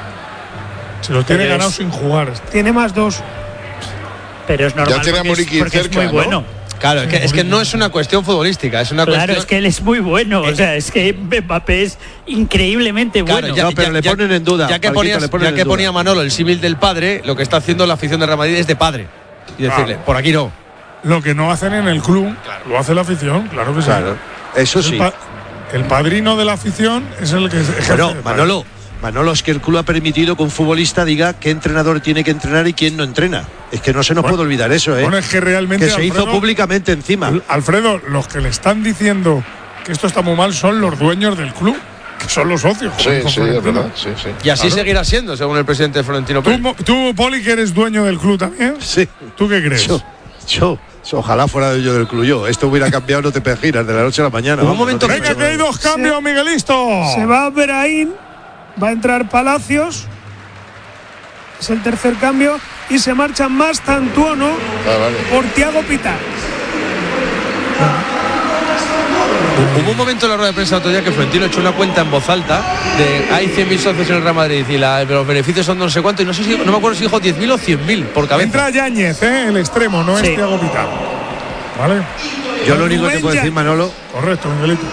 Se lo tiene pero ganado es... sin jugar. Tiene más dos. Pero es normal. Ya tiene a Muriqui porque cerca, es muy ¿no? bueno. Claro, es que, es que no es una cuestión futbolística, es una claro, cuestión. es que él es muy bueno. O sea, es que Mbappé es increíblemente claro, bueno. Ya, no, pero ya, le ponen ya, en duda. Ya que, ponías, ya que ponía Manolo el símil del padre, lo que está haciendo la afición de Real Madrid es de padre. Y decirle, claro. por aquí no. Lo que no hacen en el club, claro. lo hace la afición, claro que sí. Claro, eso sí. El, pa el padrino de la afición es el que ejerce. Bueno, Manolo. Manolo, es que el club ha permitido que un futbolista diga qué entrenador tiene que entrenar y quién no entrena. Es que no se nos bueno, puede olvidar eso, ¿eh? Bueno, es que realmente. Que se Alfredo, hizo públicamente encima. Alfredo, los que le están diciendo que esto está muy mal son los dueños del club, que son los socios. Sí, sí, es verdad. Sí, sí. Y así claro. seguirá siendo, según el presidente Florentino Pérez. ¿Tú, tú, Poli, que eres dueño del club también? Sí. ¿Tú qué crees? Yo. yo. Ojalá fuera yo del club yo. Esto hubiera cambiado, no te pegiras, de la noche a la mañana. Un momento. No venga, que hay dos cambios, se, Miguelisto. Se va Brahim. Va a entrar Palacios, es el tercer cambio, y se marcha Mastantuono ah, vale. por Thiago Pitar. Hubo un momento en la rueda de prensa otro día que Florentino echó una cuenta en voz alta de hay cien mil socios en el Real Madrid y la, los beneficios son no sé cuánto, y no sé si, no me acuerdo si dijo diez mil o cien mil por cabeza. Entra Yáñez, ¿eh? El extremo, no sí. es Thiago Pitar. ¿Vale? Yo lo único que te puedo decir, Manolo. Correcto, Miguelito.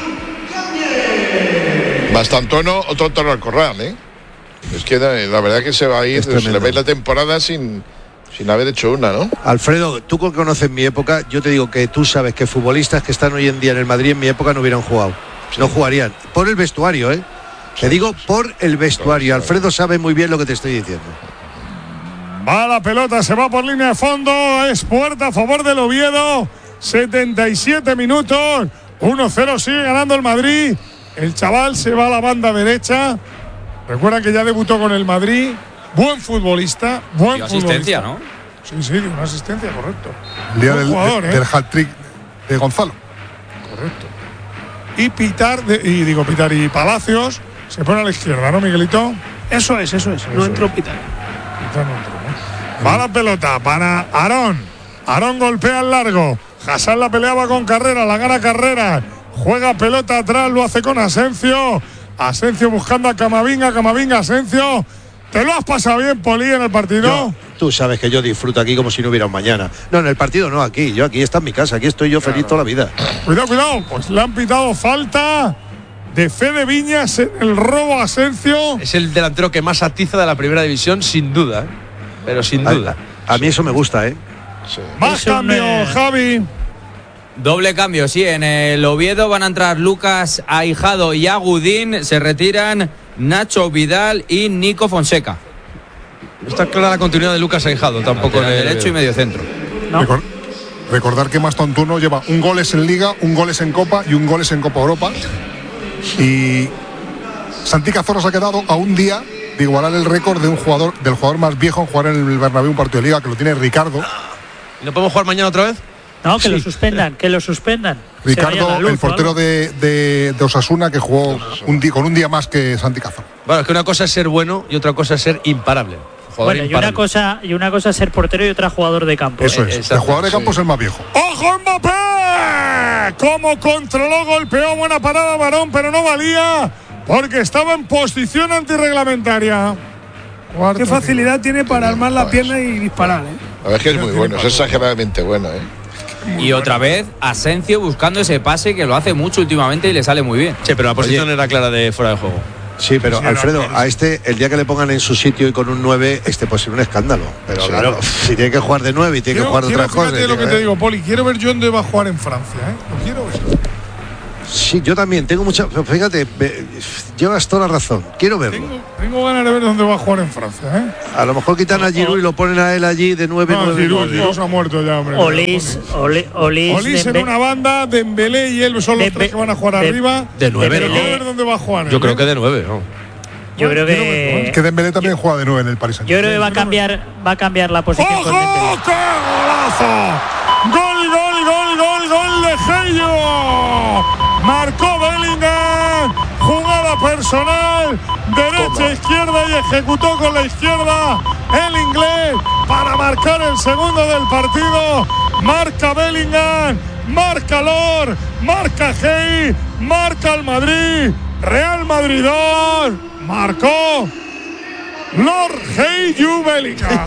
Mastantuono, otro toro al corral, ¿eh? Es que la verdad que se va a ir, se le ve la temporada sin, sin haber hecho una, ¿no? Alfredo, tú que conoces mi época, yo te digo que tú sabes que futbolistas que están hoy en día en el Madrid en mi época no hubieran jugado. Sí. No jugarían. Por el vestuario, ¿eh? Sí. Te digo por el vestuario. Alfredo sabe muy bien lo que te estoy diciendo. Va la pelota, se va por línea de fondo, es puerta a favor del Oviedo. setenta y siete minutos, uno cero, sigue ganando el Madrid. El chaval se va a la banda derecha. Recuerda que ya debutó con el Madrid. Buen futbolista. Buen dio futbolista. asistencia, ¿no? Sí, sí, dio una asistencia, correcto. El día del, jugador, de, ¿eh? del hat-trick de Gonzalo. Correcto. Y Pitar, de, y digo Pitar y Palacios, se pone a la izquierda, ¿no, Miguelito? Eso es, eso es. Eso no entró Pitar. Pitar no entró, ¿no? Va la pelota para Aarón. Aarón golpea al largo. Hassan la peleaba con Carrera, la gana Carrera. Juega pelota atrás, lo hace con Asencio. Asencio buscando a Camavinga, Camavinga, Asencio. ¿Te lo has pasado bien, Poli, en el partido? Yo, tú sabes que yo disfruto aquí como si no hubiera un mañana. No, en el partido no, aquí. Yo aquí está en mi casa, aquí estoy yo claro. feliz toda la vida. Cuidado, cuidado. Pues le han pitado falta de Fede Viñas en el robo a Asencio. Es el delantero que más atiza de la primera división, sin duda. ¿eh? Pero sin a, duda. A, a mí eso me gusta, ¿eh? Sí. Más cambio, me... Javi. Doble cambio, sí. En el Oviedo van a entrar Lucas Ahijado y Agudín. Se retiran Nacho Vidal y Nico Fonseca. No está clara la continuidad de Lucas Ahijado, tampoco en el derecho y medio centro. ¿No? Recor recordar que Mastantuono lleva un goles en Liga, un goles en Copa y un goles en Copa Europa. Y Santi Cazorla se ha quedado a un día de igualar el récord de un jugador, del jugador más viejo en jugar en el Bernabéu un partido de Liga, que lo tiene Ricardo. ¿No podemos jugar mañana otra vez? No, que sí. lo suspendan, que lo suspendan. Ricardo, el portero de, de, de Osasuna, que jugó un día, con un día más que Santi Cazorla. Bueno, es que una cosa es ser bueno y otra cosa es ser imparable. Bueno, y una cosa y una cosa es ser portero y otra jugador de campo. Eso es. Exacto, el jugador de campo sí. es el más viejo. ¡Ojo Mbappé! Cómo controló, golpeó, buena parada varón, pero no valía porque estaba en posición antirreglamentaria. Cuarto Qué facilidad tío. tiene para armar la pierna y disparar, ¿eh? A ver, que es muy bueno, es exageradamente bueno, ¿eh? Y otra vez Asensio buscando ese pase que lo hace mucho últimamente y le sale muy bien. Sí, pero la posición Oye. era clara de fuera de juego. Sí, pero sí, Alfredo, a este, el día que le pongan en su sitio y con un nueve, este puede ser un escándalo. Pero sí, claro, si tiene que jugar de nueve y tiene quiero, que jugar de otras cosas. Fíjate lo que te digo, Poli, quiero ver yo dónde va a jugar en Francia, ¿eh? Lo quiero ver. Sí, yo también, tengo mucha. Fíjate, llevas toda la razón, quiero verlo. Tengo, tengo ganas de ver dónde va a jugar en Francia, ¿eh? A lo mejor quitan a Giroud y lo ponen a él allí de nueve, no, nueve. Giroud, Giroud se ha muerto ya, hombre. Olís, Olís, Olís, Olís en una banda, Dembélé y él son los tres que van a jugar de, arriba. De nueve, pero ¿no? quiero ver dónde va a jugar. Yo ¿eh? creo que de nueve, ¿no? Yo creo que que Dembélé también yo, juega de nueve en el Paris Saint-Germain. Yo creo que va a cambiar, va a cambiar la posición. ¡Ojo! ¡Qué golazo! ¡Gol, gol, gol, gol, gol de Gello! Marcó Bellingham, jugada personal, derecha, Toma. izquierda y ejecutó con la izquierda el inglés para marcar el segundo del partido. Marca Bellingham, marca Lor, marca Hey, marca el Madrid. Real Madrid dos, marcó Lord Hey You Bellingham.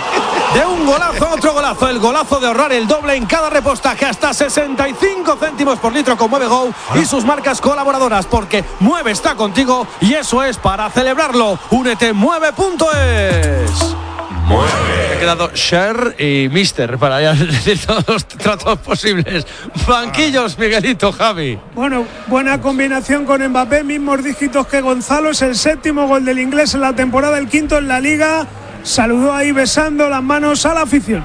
De un golazo a otro golazo, el golazo de ahorrar el doble en cada repostaje hasta sesenta y cinco céntimos por litro con Mueve Go y sus marcas colaboradoras, porque Mueve está contigo y eso es para celebrarlo. Únete mueve punto es. Mueve. He quedado Cher y Mister para ya decir todos los tratos posibles. Banquillos, Miguelito, Javi. Bueno, buena combinación con Mbappé, mismos dígitos que Gonzalo, es el séptimo gol del inglés en la temporada, el quinto en la Liga. Saludó ahí besando las manos a la afición.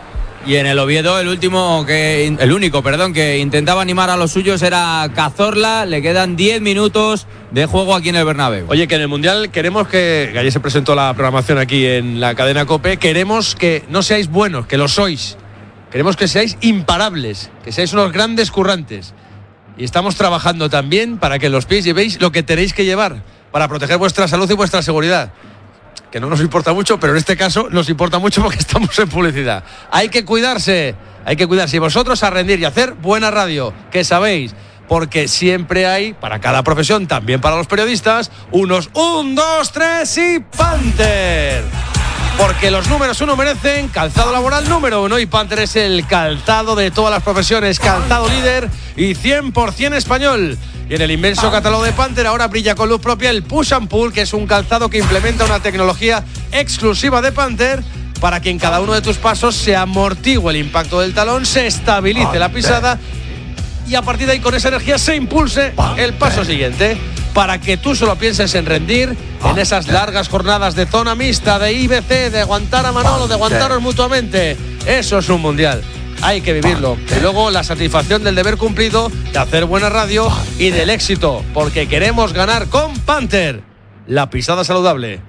Y en el Oviedo el último que el único, perdón, que intentaba animar a los suyos era Cazorla. Le quedan diez minutos de juego aquí en el Bernabéu. Oye, que en el Mundial queremos que, que ayer se presentó la programación aquí en la cadena COPE, queremos que no seáis buenos, que lo sois. Queremos que seáis imparables, que seáis unos grandes currantes. Y estamos trabajando también para que los pies llevéis lo que tenéis que llevar para proteger vuestra salud y vuestra seguridad. Que no nos importa mucho, pero en este caso nos importa mucho porque estamos en publicidad. Hay que cuidarse, hay que cuidarse. Y vosotros a rendir y hacer buena radio, que sabéis, porque siempre hay, para cada profesión, también para los periodistas, unos un, dos, tres y Panther. Porque los números uno merecen calzado laboral número uno y Panther es el calzado de todas las profesiones, calzado líder y cien por ciento español. Y en el inmenso catálogo de Panther ahora brilla con luz propia el Push and Pull, que es un calzado que implementa una tecnología exclusiva de Panther para que en cada uno de tus pasos se amortigue el impacto del talón, se estabilice la pisada y a partir de ahí con esa energía se impulse el paso siguiente. Para que tú solo pienses en rendir en esas largas jornadas de zona mixta, de I B C, de aguantar a Manolo, de aguantaros mutuamente. Eso es un mundial. Hay que vivirlo. Y luego la satisfacción del deber cumplido, de hacer buena radio y del éxito. Porque queremos ganar con Panther. La pisada saludable.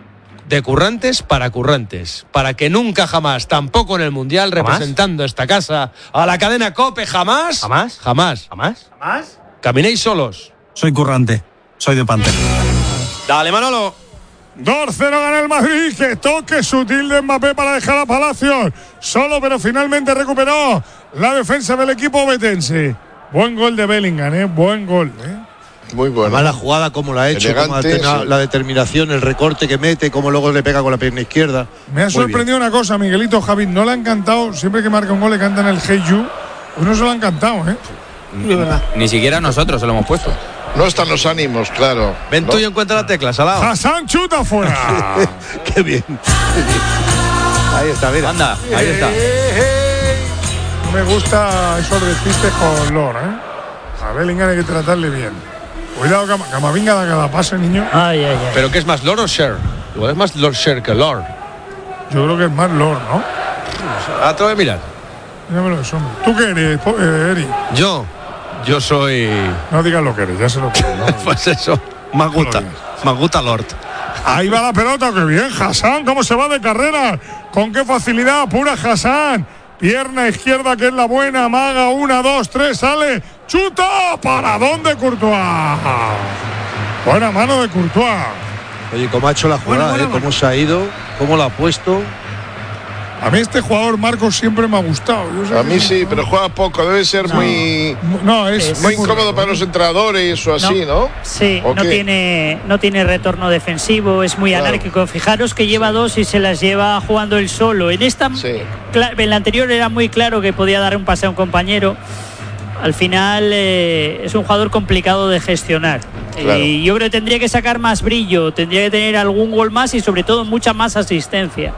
De currantes para currantes. Para que nunca jamás, tampoco en el mundial, ¿Jamás? representando esta casa a la cadena COPE, jamás. ¿Jamás? Jamás. ¿Jamás? ¿Jamás? Caminéis solos. Soy currante. Soy de Panther. Dale, Manolo. dos cero gana el Madrid, que toque sutil de Mbappé para dejar a Palacios solo, pero finalmente recuperó la defensa del equipo betense. Buen gol de Bellingham, ¿eh? Buen gol, ¿eh? Muy bueno. Además la jugada como la ha hecho, Elegante, como ha tenido sí. la determinación, el recorte que mete, como luego le pega con la pierna izquierda. Me ha Muy sorprendido bien. una cosa, Miguelito, Javi, no le han cantado, siempre que marca un gol le cantan el Hey You, pues no se lo han cantado, ¿eh? Ni, ni siquiera nosotros se lo hemos puesto. No están los ánimos, claro. Ven ¿no? tú y encuentra la tecla, Salao. Hassan chuta fuera. Qué bien. Ahí está, mira. Anda, ahí está. No me gusta esos despistes con Lor, ¿eh? A Bellingham hay que tratarle bien. Cuidado, Cam Camavinga da cada pase, niño. Ay, ay, ay. ¿Pero qué es más, Lord o Cher? Igual es más Lord Cher que Lord. Yo creo que es más Lor, ¿no? Ah, te voy a mirar. Míramelo eso, hombre. ¿Tú qué eres, eh, Eri? Yo, yo soy... No digas lo que eres, ya se lo creo. No, pues eso, Maguta. Maguta Lord. Ahí va la pelota, qué bien, Hassan, cómo se va de carrera. Con qué facilidad, pura Hassan. Pierna izquierda, que es la buena. Amaga, una, dos, tres, sale. ¡Chuta! ¿Para dónde, Courtois? Buena mano de Courtois. Oye, cómo ha hecho la jugada, bueno, bueno, ¿eh? Cómo se ha ido, cómo la ha puesto. A mí este jugador, Marcos, siempre me ha gustado. A mí sí, pero juega poco. Debe ser no. muy, no, es, muy es incómodo muy para los entrenadores o así, ¿no? ¿no? Sí, no tiene, no tiene retorno defensivo, es muy claro. anárquico. Fijaros que lleva dos y se las lleva jugando él solo. En esta, sí. en la anterior era muy claro que podía dar un pase a un compañero. Al final eh, es un jugador complicado de gestionar. Claro. Y yo creo que tendría que sacar más brillo, tendría que tener algún gol más y sobre todo mucha más asistencia.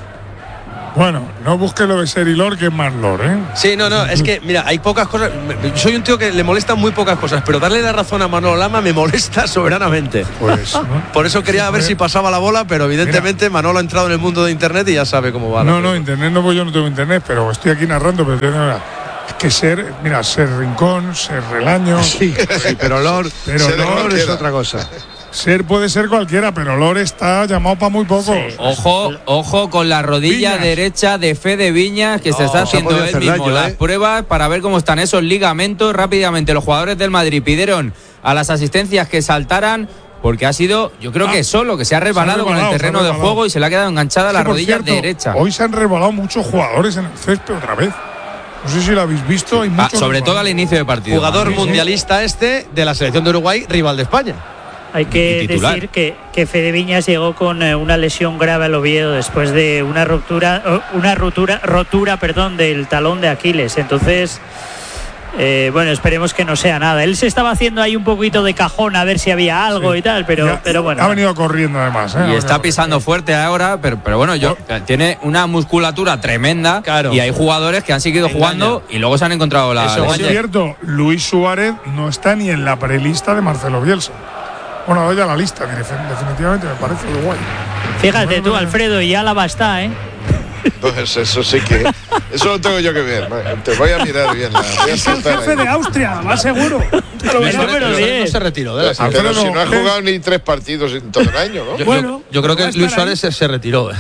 Bueno, no busques lo de Serilor, que es más lor, ¿eh? Sí, no, no, es que, mira, hay pocas cosas. Soy un tío que le molestan muy pocas cosas, pero darle la razón a Manolo Lama me molesta soberanamente. Pues, ¿no? Por eso quería sí, ver si pasaba la bola, pero evidentemente mira, Manolo ha entrado en el mundo de Internet y ya sabe cómo va. No, no, Internet no, pues yo no tengo Internet, pero estoy aquí narrando, pero tengo... Es que ser, mira, ser Rincón, ser Relaño. Sí, sí, pero Lor, pero Lor es otra cosa. Ser puede ser cualquiera, pero Lor está llamado para muy pocos. Sí. Ojo, ojo con la rodilla Viñas. derecha de Fede Viñas, que no, se está haciendo él mismo daño, las ¿eh? pruebas para ver cómo están esos ligamentos. Rápidamente los jugadores del Madrid pidieron a las asistencias que saltaran, porque ha sido, yo creo ah, que solo, que se ha resbalado con el terreno de juego y se le ha quedado enganchada sí, la rodilla cierto, derecha. Hoy se han resbalado muchos jugadores en el césped otra vez. No sé si lo habéis visto. Hay ah, sobre todo al inicio de partido. Jugador sí, mundialista sí. este de la selección de Uruguay, rival de España. Hay que decir que, que Fede Viñas llegó con eh, una lesión grave al Oviedo después de una ruptura, una rotura, rotura, perdón, del talón de Aquiles. Entonces, eh, bueno, esperemos que no sea nada. Él se estaba haciendo ahí un poquito de cajón a ver si había algo sí. y tal, pero, ya, pero bueno. Ha venido corriendo además. ¿eh? Y está pisando fuerte ahora, pero, pero bueno, yo oh. tiene una musculatura tremenda claro. y hay jugadores que han seguido Engaña. jugando y luego se han encontrado la. Eso es cierto. Luis Suárez no está ni en la prelista de Marcelo Bielsa. Bueno, doy a la lista, que definitivamente me parece Uruguay. Fíjate tú, Alfredo, y Álava está, ¿eh? Pues eso sí que... Eso lo tengo yo que ver. Te voy a mirar bien. La, voy a es el jefe ahí. de Austria, más seguro. Pero no se retiró. ¿eh? Pero, pero si no ha jugado ni tres partidos en todo el año, ¿no? Yo, bueno, yo, yo creo que Luis Suárez se, se retiró.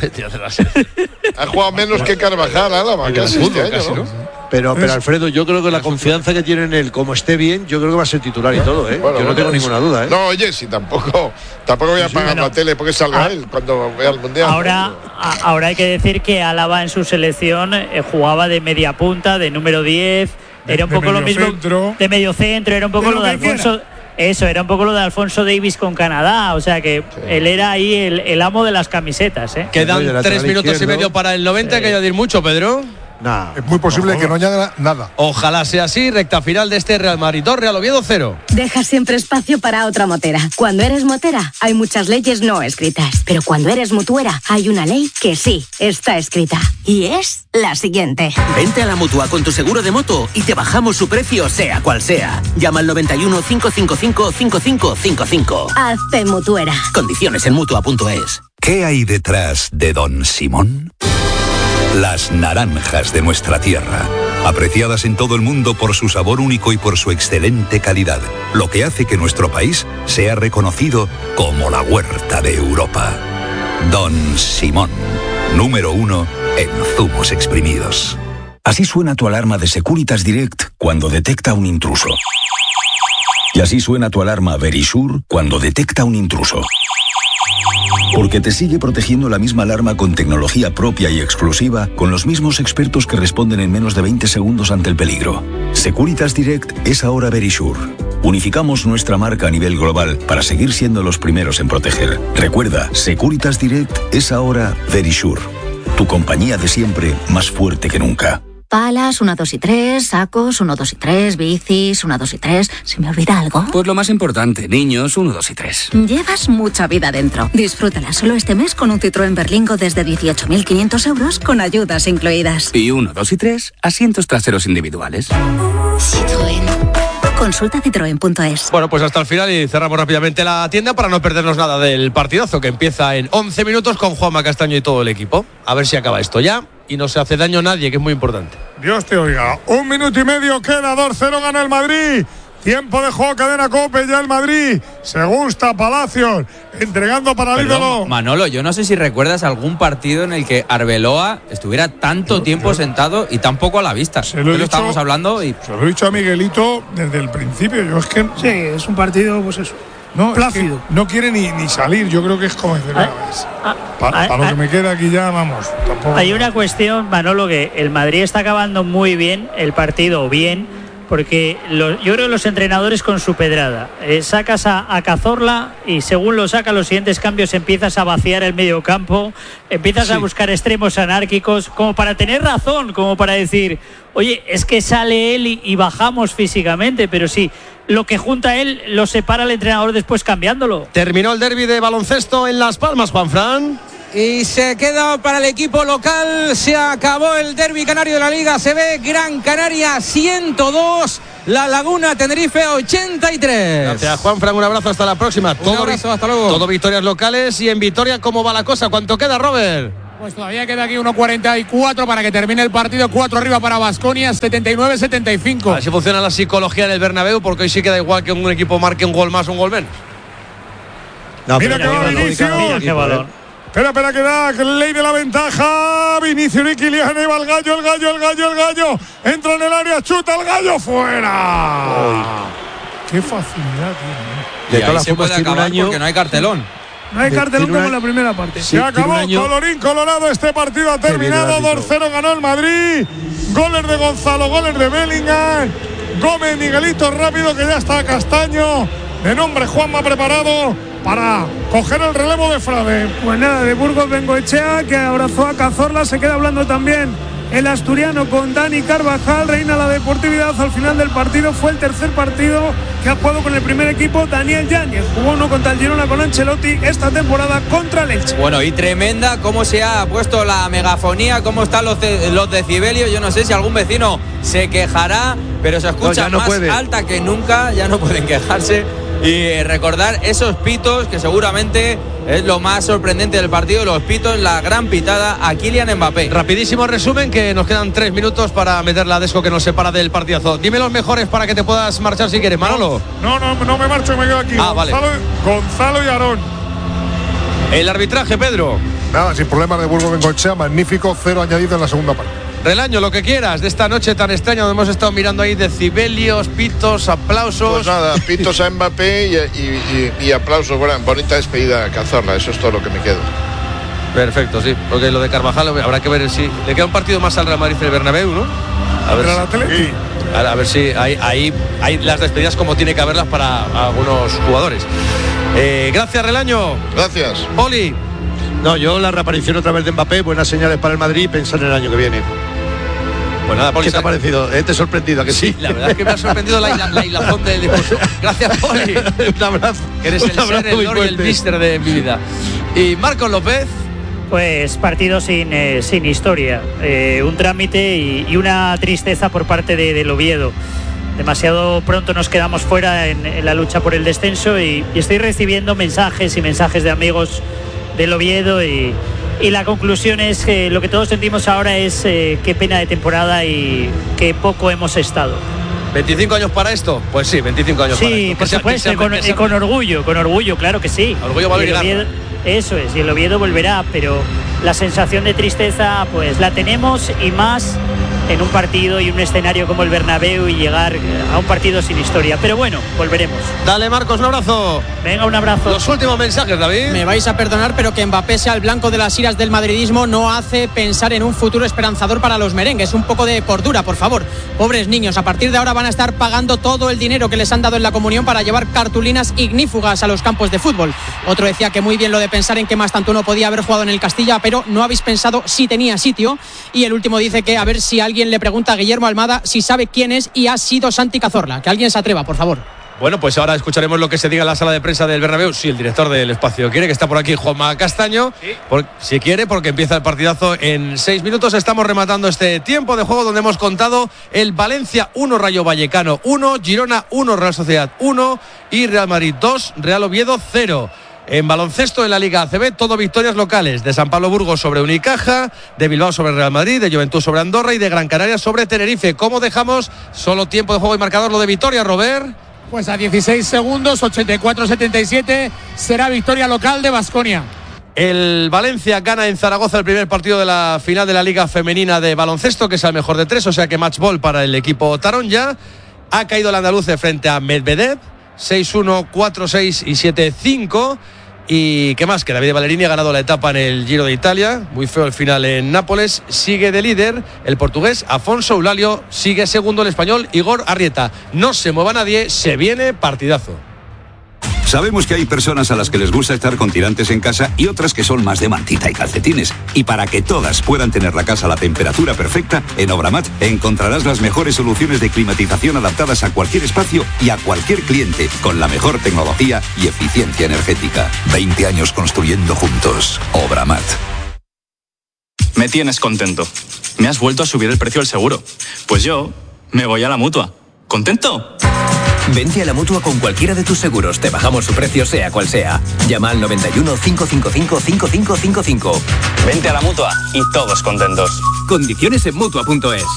Ha jugado menos que Carvajal, Álava, casi este año, casi, ¿no? ¿no? Pero, pero Alfredo, yo creo que la confianza que tiene en él, como esté bien, yo creo que va a ser titular y todo, ¿eh? Bueno, yo no tengo bueno, ninguna duda, ¿eh? No, oye, si tampoco, tampoco voy a pagar bueno, la tele porque salga ah, él cuando vea el Mundial. Ahora, a, ahora hay que decir que Álava en su selección eh, jugaba de media punta, de número diez, de, era un poco lo mismo centro. de medio centro, era un poco de lo, lo de Alfonso. Quiera. Eso, era un poco lo de Alfonso Davis con Canadá, o sea que sí. él era ahí el, el amo de las camisetas, ¿eh? Quedan tres minutos izquierdo. y medio para el noventa, sí. que añadir mucho, Pedro. Nah, es muy posible que no añada nada. Ojalá sea así, recta final de este Real Madrid dos, Real Oviedo cero. Deja siempre espacio para otra motera. Cuando eres motera, hay muchas leyes no escritas. Pero cuando eres mutuera, hay una ley que sí está escrita. Y es la siguiente. Vente a la Mutua con tu seguro de moto y te bajamos su precio, sea cual sea. Llama al noventa y uno, cinco cinco cinco, cinco cinco cinco cinco. Hazte mutuera. Condiciones en mutua punto es. ¿Qué hay detrás de Don Simón? Las naranjas de nuestra tierra, apreciadas en todo el mundo por su sabor único y por su excelente calidad, lo que hace que nuestro país sea reconocido como la huerta de Europa. Don Simón, número uno en zumos exprimidos. Así suena tu alarma de Securitas Direct cuando detecta un intruso. Y así suena tu alarma Verisure cuando detecta un intruso. Porque te sigue protegiendo la misma alarma con tecnología propia y exclusiva, con los mismos expertos que responden en menos de veinte segundos ante el peligro. Securitas Direct es ahora Verisure. Unificamos nuestra marca a nivel global para seguir siendo los primeros en proteger. Recuerda, Securitas Direct es ahora Verisure. Tu compañía de siempre, más fuerte que nunca. Palas, uno, dos y tres, sacos, uno, dos y tres, bicis, uno, dos y tres. ¿Se me olvida algo? Pues lo más importante, niños, uno, dos y tres. Llevas mucha vida dentro. Disfrútala solo este mes con un Citroën Berlingo desde dieciocho mil quinientos euros con ayudas incluidas. Y uno, dos y tres, asientos traseros individuales. Citroën. Consulta citroen punto es. Bueno, pues hasta el final y cerramos rápidamente la tienda para no perdernos nada del partidazo que empieza en once minutos con Juanma Castaño y todo el equipo. A ver si acaba esto ya y no se hace daño a nadie, que es muy importante. Dios te oiga. Un minuto y medio queda, dos cero gana el Madrid. Tiempo de juego, cadena COPE, ya el Madrid. Se gusta Palacios, entregando para el ídolo. Manolo, yo no sé si recuerdas algún partido en el que Arbeloa estuviera tanto yo, tiempo yo, sentado y tan poco a la vista. Se lo, he lo dicho, estábamos hablando y... Se lo he dicho a Miguelito desde el principio. Yo es que... Sí, es un partido, pues eso, no, plácido. Es que no quiere ni, ni salir. Yo creo que es como decir, ah, para, ah, para ah, lo que me queda aquí ya, vamos. Tampoco. Hay una cuestión, Manolo, que el Madrid está acabando muy bien el partido, bien... Porque lo, yo creo que los entrenadores con su pedrada, eh, sacas a, a Cazorla y según lo saca los siguientes cambios empiezas a vaciar el medio campo, empiezas sí. a buscar extremos anárquicos, como para tener razón, como para decir, oye, es que sale él y, y bajamos físicamente, pero sí, lo que junta él lo separa el entrenador después cambiándolo. Terminó el derbi de baloncesto en Las Palmas, Juanfran. Y se queda para el equipo local. Se acabó el derbi canario de la Liga. Se ve Gran Canaria ciento dos, La Laguna Tenerife ochenta y tres. Gracias, Juanfran. Un abrazo, hasta la próxima. Un todo abrazo, hasta luego. Todo victorias locales. Y en Vitoria, ¿cómo va la cosa? ¿Cuánto queda, Robert? Pues todavía queda aquí uno cuarenta y cuatro para que termine el partido. cuatro arriba para Baskonia, setenta y nueve setenta y cinco. Así funciona la psicología en el Bernabéu, porque hoy sí queda igual que un equipo marque un gol más o un gol menos. No, mira que va Vinicius. Mira qué balón. Espera, espera, que da ley de la ventaja. Vinicius y Kylian, y va el gallo, el gallo, el gallo, el gallo. Entra en el área, chuta el gallo, fuera. Uy. Qué facilidad tiene. De y todas las se puede acabar año, porque no hay cartelón. No hay cartelón como en la primera parte. Se sí, acabó, colorín colorado, este partido ha terminado. dos cero ganó el Madrid. Goles de Gonzalo, goles de Bellingham. Gómez, Miguelito rápido, que ya está Castaño. De nombre Juanma preparado para coger el relevo de Frade. Pues nada, de Burgos Bengoechea, que abrazó a Cazorla. Se queda hablando también el asturiano con Dani Carvajal. Reina la deportividad al final del partido. Fue el tercer partido que ha jugado con el primer equipo Daniel Yáñez. Jugó uno contra el Girona con Ancelotti, esta temporada contra el Elche. Bueno, y tremenda cómo se ha puesto la megafonía, cómo están los, de, los decibelios. Yo no sé si algún vecino se quejará, pero se escucha no, no más puede. alta que nunca. Ya no pueden quejarse. Y recordar esos pitos, que seguramente es lo más sorprendente del partido, los pitos, la gran pitada a Kylian Mbappé. Rapidísimo resumen, que nos quedan tres minutos para meter la desco que nos separa del partidazo. Dime los mejores para que te puedas marchar si quieres, Manolo. No, no, no, no me marcho, me quedo aquí. Ah, Gonzalo, vale. Gonzalo y Aarón. El arbitraje, Pedro. Nada, sin problemas de Burgos Bengoechea, magnífico, cero añadido en la segunda parte. Relaño, lo que quieras de esta noche tan extraña donde hemos estado mirando ahí decibelios, pitos, aplausos. Pues nada, pitos a Mbappé y, y, y, y aplausos. Bueno, bonita despedida a Cazorla, eso es todo lo que me quedo. Perfecto, sí, porque lo de Carvajal habrá que ver si le queda un partido más al Real Madrid del Bernabéu, ¿no? A ver, la tele? Sí. A, a ver si hay, hay, hay las despedidas como tiene que haberlas para algunos jugadores. Eh, gracias, Relaño. Gracias. Poli. No, yo la reaparición otra vez de Mbappé, buenas señales para el Madrid y pensar en el año que viene. Pues nada, Poli, ¿qué te ha parecido? ¿Eh? ¿Te he sorprendido? ¿A que sí? La verdad es que me ha sorprendido la, la, la hilazón del discurso. Gracias, Poli. Un abrazo. Que eres el ser, el lord y el mister de mi vida. Y Marcos López. Pues partido sin, eh, sin historia. Eh, un trámite y, y una tristeza por parte de, del Oviedo. Demasiado pronto nos quedamos fuera en, en la lucha por el descenso y, y estoy recibiendo mensajes y mensajes de amigos del Oviedo y, y la conclusión es que lo que todos sentimos ahora es eh, qué pena de temporada y qué poco hemos estado. ¿veinticinco años para esto? Pues sí, veinticinco años sí, para esto. por sea, supuesto, sea, con, sea, y con orgullo, con orgullo, claro que sí. Orgullo va a Oviedo, eso es, y el Oviedo volverá, pero la sensación de tristeza pues la tenemos y más en un partido y un escenario como el Bernabéu y llegar a un partido sin historia. Pero bueno, volveremos. Dale, Marcos, un abrazo. Venga, un abrazo. Los últimos mensajes, David. Me vais a perdonar, pero que Mbappé sea el blanco de las iras del madridismo no hace pensar en un futuro esperanzador para los merengues. Un poco de cordura, por favor. Pobres niños, a partir de ahora van a estar pagando todo el dinero que les han dado en la comunión para llevar cartulinas ignífugas a los campos de fútbol. Otro decía que muy bien lo de pensar en que más tanto uno podía haber jugado en el Castilla, pero no habéis pensado si tenía sitio. Y el último dice que a ver si alguien le pregunta a Guillermo Almada si sabe quién es y ha sido Santi Cazorla. Que alguien se atreva, por favor. Bueno, pues ahora escucharemos lo que se diga en la sala de prensa del Bernabéu. Si el director del espacio quiere, que está por aquí, Juanma Castaño. ¿Sí? Por, si quiere, porque empieza el partidazo en seis minutos. Estamos rematando este tiempo de juego donde hemos contado el Valencia uno, Rayo Vallecano uno, Girona uno, Real Sociedad uno y Real Madrid dos, Real Oviedo cero. En baloncesto, en la Liga A C B, todo victorias locales. De San Pablo Burgos sobre Unicaja, de Bilbao sobre Real Madrid, de Juventud sobre Andorra y de Gran Canaria sobre Tenerife. ¿Cómo dejamos solo tiempo de juego y marcador lo de Vitoria, Robert? Pues a dieciséis segundos, ochenta y cuatro setenta y siete, será victoria local de Baskonia. El Valencia gana en Zaragoza el primer partido de la final de la Liga Femenina de Baloncesto, que es el mejor de tres, o sea que match ball para el equipo taronja. Ha caído el andaluz frente a Medvedev, seis uno, cuatro seis y siete cinco. Y qué más, que Davide Ballerini ha ganado la etapa en el Giro de Italia, muy feo el final en Nápoles. Sigue de líder el portugués Afonso Eulalio, sigue segundo el español Igor Arrieta. No se mueva nadie, se viene partidazo. Sabemos que hay personas a las que les gusta estar con tirantes en casa y otras que son más de mantita y calcetines. Y para que todas puedan tener la casa a la temperatura perfecta, en Obramat encontrarás las mejores soluciones de climatización adaptadas a cualquier espacio y a cualquier cliente, con la mejor tecnología y eficiencia energética. veinte años construyendo juntos. Obramat. Me tienes contento. Me has vuelto a subir el precio del seguro. Pues yo me voy a la Mutua. ¿Contento? Vente a la Mutua con cualquiera de tus seguros. Te bajamos su precio sea cual sea. Llama al noventa y uno, cinco cinco cinco, cinco cinco cinco cinco. Vente a la Mutua y todos contentos. Condiciones en Mutua punto es.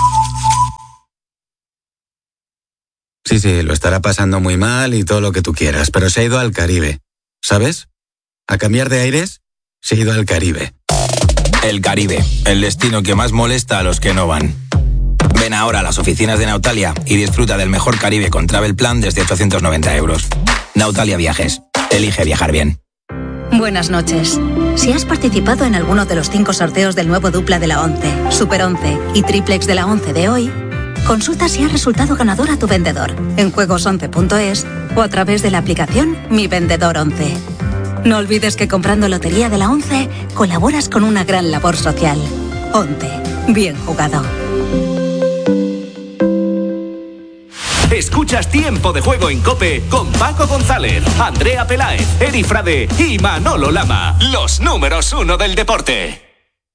Sí, sí, lo estará pasando muy mal y todo lo que tú quieras, pero se ha ido al Caribe. ¿Sabes? A cambiar de aires, se ha ido al Caribe. El Caribe, el destino que más molesta a los que no van. Ven ahora a las oficinas de Nautalia y disfruta del mejor Caribe con Travel Plan desde ochocientos noventa euros. Nautalia Viajes. Elige viajar bien. Buenas noches. Si has participado en alguno de los cinco sorteos del nuevo dupla de la once, Super once y Triplex de la once de hoy, consulta si has resultado ganador a tu vendedor en juegos once punto es o a través de la aplicación Mi Vendedor once. No olvides que comprando Lotería de la once colaboras con una gran labor social. once. Bien jugado. Escuchas Tiempo de Juego en COPE con Paco González, Andrea Peláez, Eri Frade y Manolo Lama. Los números uno del deporte.